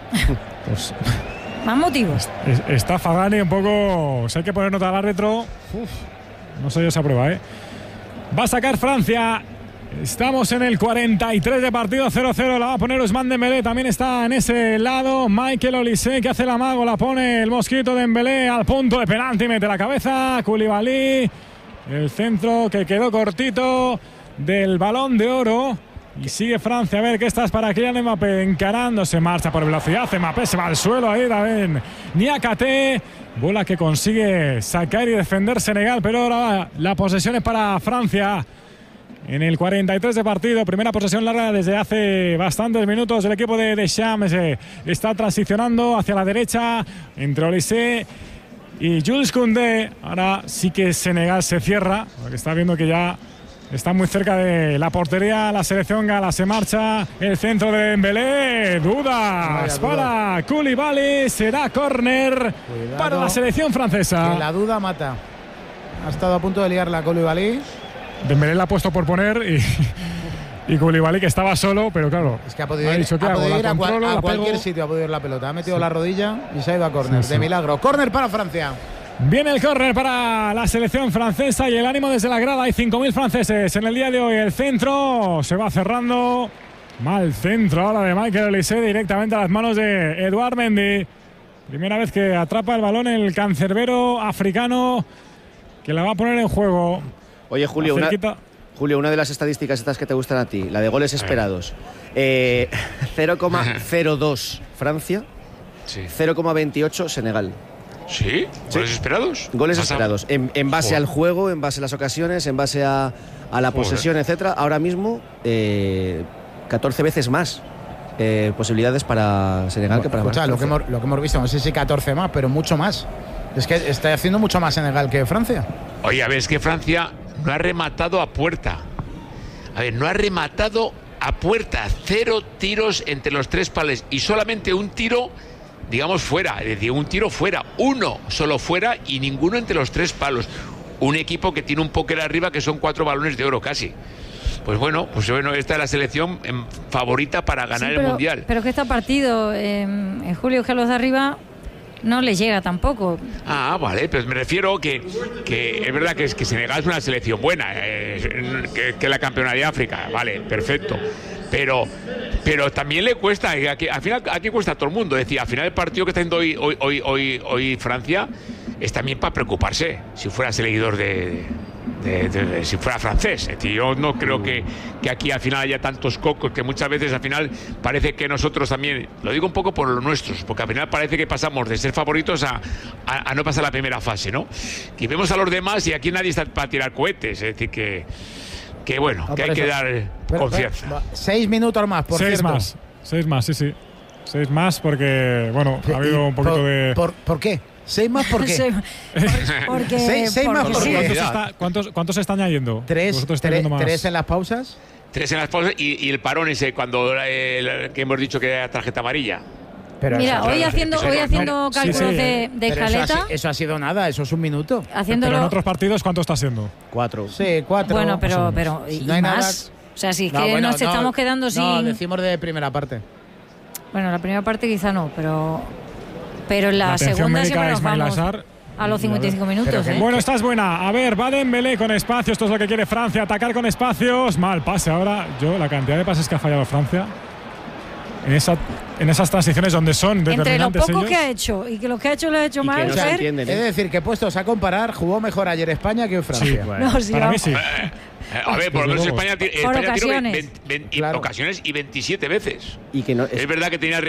Pues, Más motivos. es- está Fagani un poco. Si hay que poner nota al árbitro. Uf, no sé yo esa prueba, ¿eh? Va a sacar Francia. Estamos en el cuarenta y tres de partido, cero cero. La va a poner Ousmane Dembélé. También está en ese lado Michael Olise, que hace el amago. La pone el mosquito Dembélé al punto de penalti. Mete la cabeza. Koulibaly. El centro que quedó cortito del Balón de Oro. Y sigue Francia. A ver qué estás para Kylian Mbappé. Encarándose. Marcha por velocidad. Mbappé se va al suelo. Ahí también. Niakate. Bola que consigue sacar y defender Senegal. Pero ahora la posesión es para Francia. En el cuarenta y tres de partido, primera posesión larga desde hace bastantes minutos. El equipo de Deschamps eh, está transicionando hacia la derecha entre Olise y Jules Koundé. Ahora sí que Senegal se cierra, porque está viendo que ya está muy cerca de la portería. La selección gala, se marcha el centro de Dembélé. Dudas Vaya para Koulibaly. Será córner Cuidado, para la selección francesa. Que la duda mata. Ha estado a punto de liar la Koulibaly. Dembélé la ha puesto por poner y, y Koulibaly que estaba solo, pero claro. Es que ha podido ha ir, dicho, ¿qué ha hago? podido La ir a, cual- controlo, a la cualquier pego. sitio, ha podido ir la pelota. Ha metido Sí. la rodilla y se ha ido a córner. Sí, sí. De milagro. Córner para Francia. Viene el córner para la selección francesa y el ánimo desde la grada. Hay cinco mil franceses en el día de hoy. El centro se va cerrando. Mal centro ahora de Michael Olise directamente a las manos de Edouard Mendy. Primera vez que atrapa el balón el cancerbero africano, que la va a poner en juego. Oye, Julio, una, Cerquita. Julio, una de las estadísticas estas que te gustan a ti, la de goles esperados. Eh, cero coma cero dos Francia, Sí. cero coma veintiocho Senegal. ¿Sí? ¿Goles esperados? Goles Pasa- esperados. En, en base Joder. al juego, en base a las ocasiones, en base a, a la Joder. posesión, etcétera. Ahora mismo, eh, catorce veces más eh, posibilidades para Senegal que para Escucha, lo que, Francia. hemos, lo que hemos visto, no sé si catorce más, pero mucho más. Es que está haciendo mucho más Senegal que Francia. Oye, a ver, es que Francia no ha rematado a puerta. A ver, no ha rematado a puerta, cero tiros entre los tres palos y solamente un tiro, digamos, fuera, es decir, un tiro fuera, uno solo fuera y ninguno entre los tres palos. Un equipo que tiene un póker arriba que son cuatro balones de oro casi. Pues bueno, pues bueno, esta es la selección favorita para ganar sí, pero, el Mundial. Pero que este partido, eh, en Julio, que los de arriba no les llega tampoco. Ah, vale, pues me refiero que, que es verdad que, es, que Senegal es una selección buena, eh, que, que la campeona de África, vale, perfecto. Pero, pero también le cuesta, aquí, al final aquí cuesta a todo el mundo. Es decir, al final el partido que está haciendo hoy, hoy, hoy, hoy, hoy Francia es también para preocuparse, si fuera seguidor de, de, de, de si fuera francés. Es decir, yo no creo que, que aquí al final haya tantos cocos, que muchas veces al final parece que nosotros también, lo digo un poco por los nuestros, porque al final parece que pasamos de ser favoritos a, a, a no pasar la primera fase, ¿no? Y vemos a los demás y aquí nadie está para tirar cohetes, es decir que que bueno, no, que hay eso, que dar pero, confianza. Pero, seis minutos más, por seis cierto. más, seis más, sí, sí. Seis más porque, bueno, ha habido un poquito por, de... Por, ¿Por qué? ¿Seis más por qué? Seis, porque, seis, seis más por sí. ¿Cuántos, está, cuántos, ¿Cuántos se están añadiendo? Tres, tres, más? tres en las pausas. Tres en las pausas y, y el parón ese cuando eh, que hemos dicho que era tarjeta amarilla. Pero Mira, hoy haciendo, hoy haciendo cálculos sí, sí. de, de escaleta. Eso ha, eso ha sido nada, eso es un minuto. Haciéndolo, pero en otros partidos, ¿cuánto está siendo? Cuatro. Sí, cuatro. Bueno, pero, pero si y no hay más. Nada, o sea, si es no, que bueno, nos no, estamos quedando no, sin. No, decimos de primera parte. Bueno, la primera parte quizá no, pero. Pero en la, la segunda siempre nos vamos Azar, a los cincuenta y cinco minutos. ¿eh? Bueno, esta es buena. A ver, va Dembélé con espacio. Esto es lo que quiere Francia. Atacar con espacios. Mal pase ahora. Yo, la cantidad de pases que ha fallado Francia. En, esa, en esas transiciones donde son entre lo poco ellos. que ha hecho y que lo que ha hecho lo ha hecho mal. No ¿eh? entienden, ¿eh? Es decir, que puestos a comparar, jugó mejor ayer España que hoy Francia. Sí, bueno, no, sí, para vamos. mí sí. A ver, por lo menos España, España por tiene ocasiones. veinte, veinte, claro. ocasiones y veintisiete veces. Y que no, es, es verdad que tenía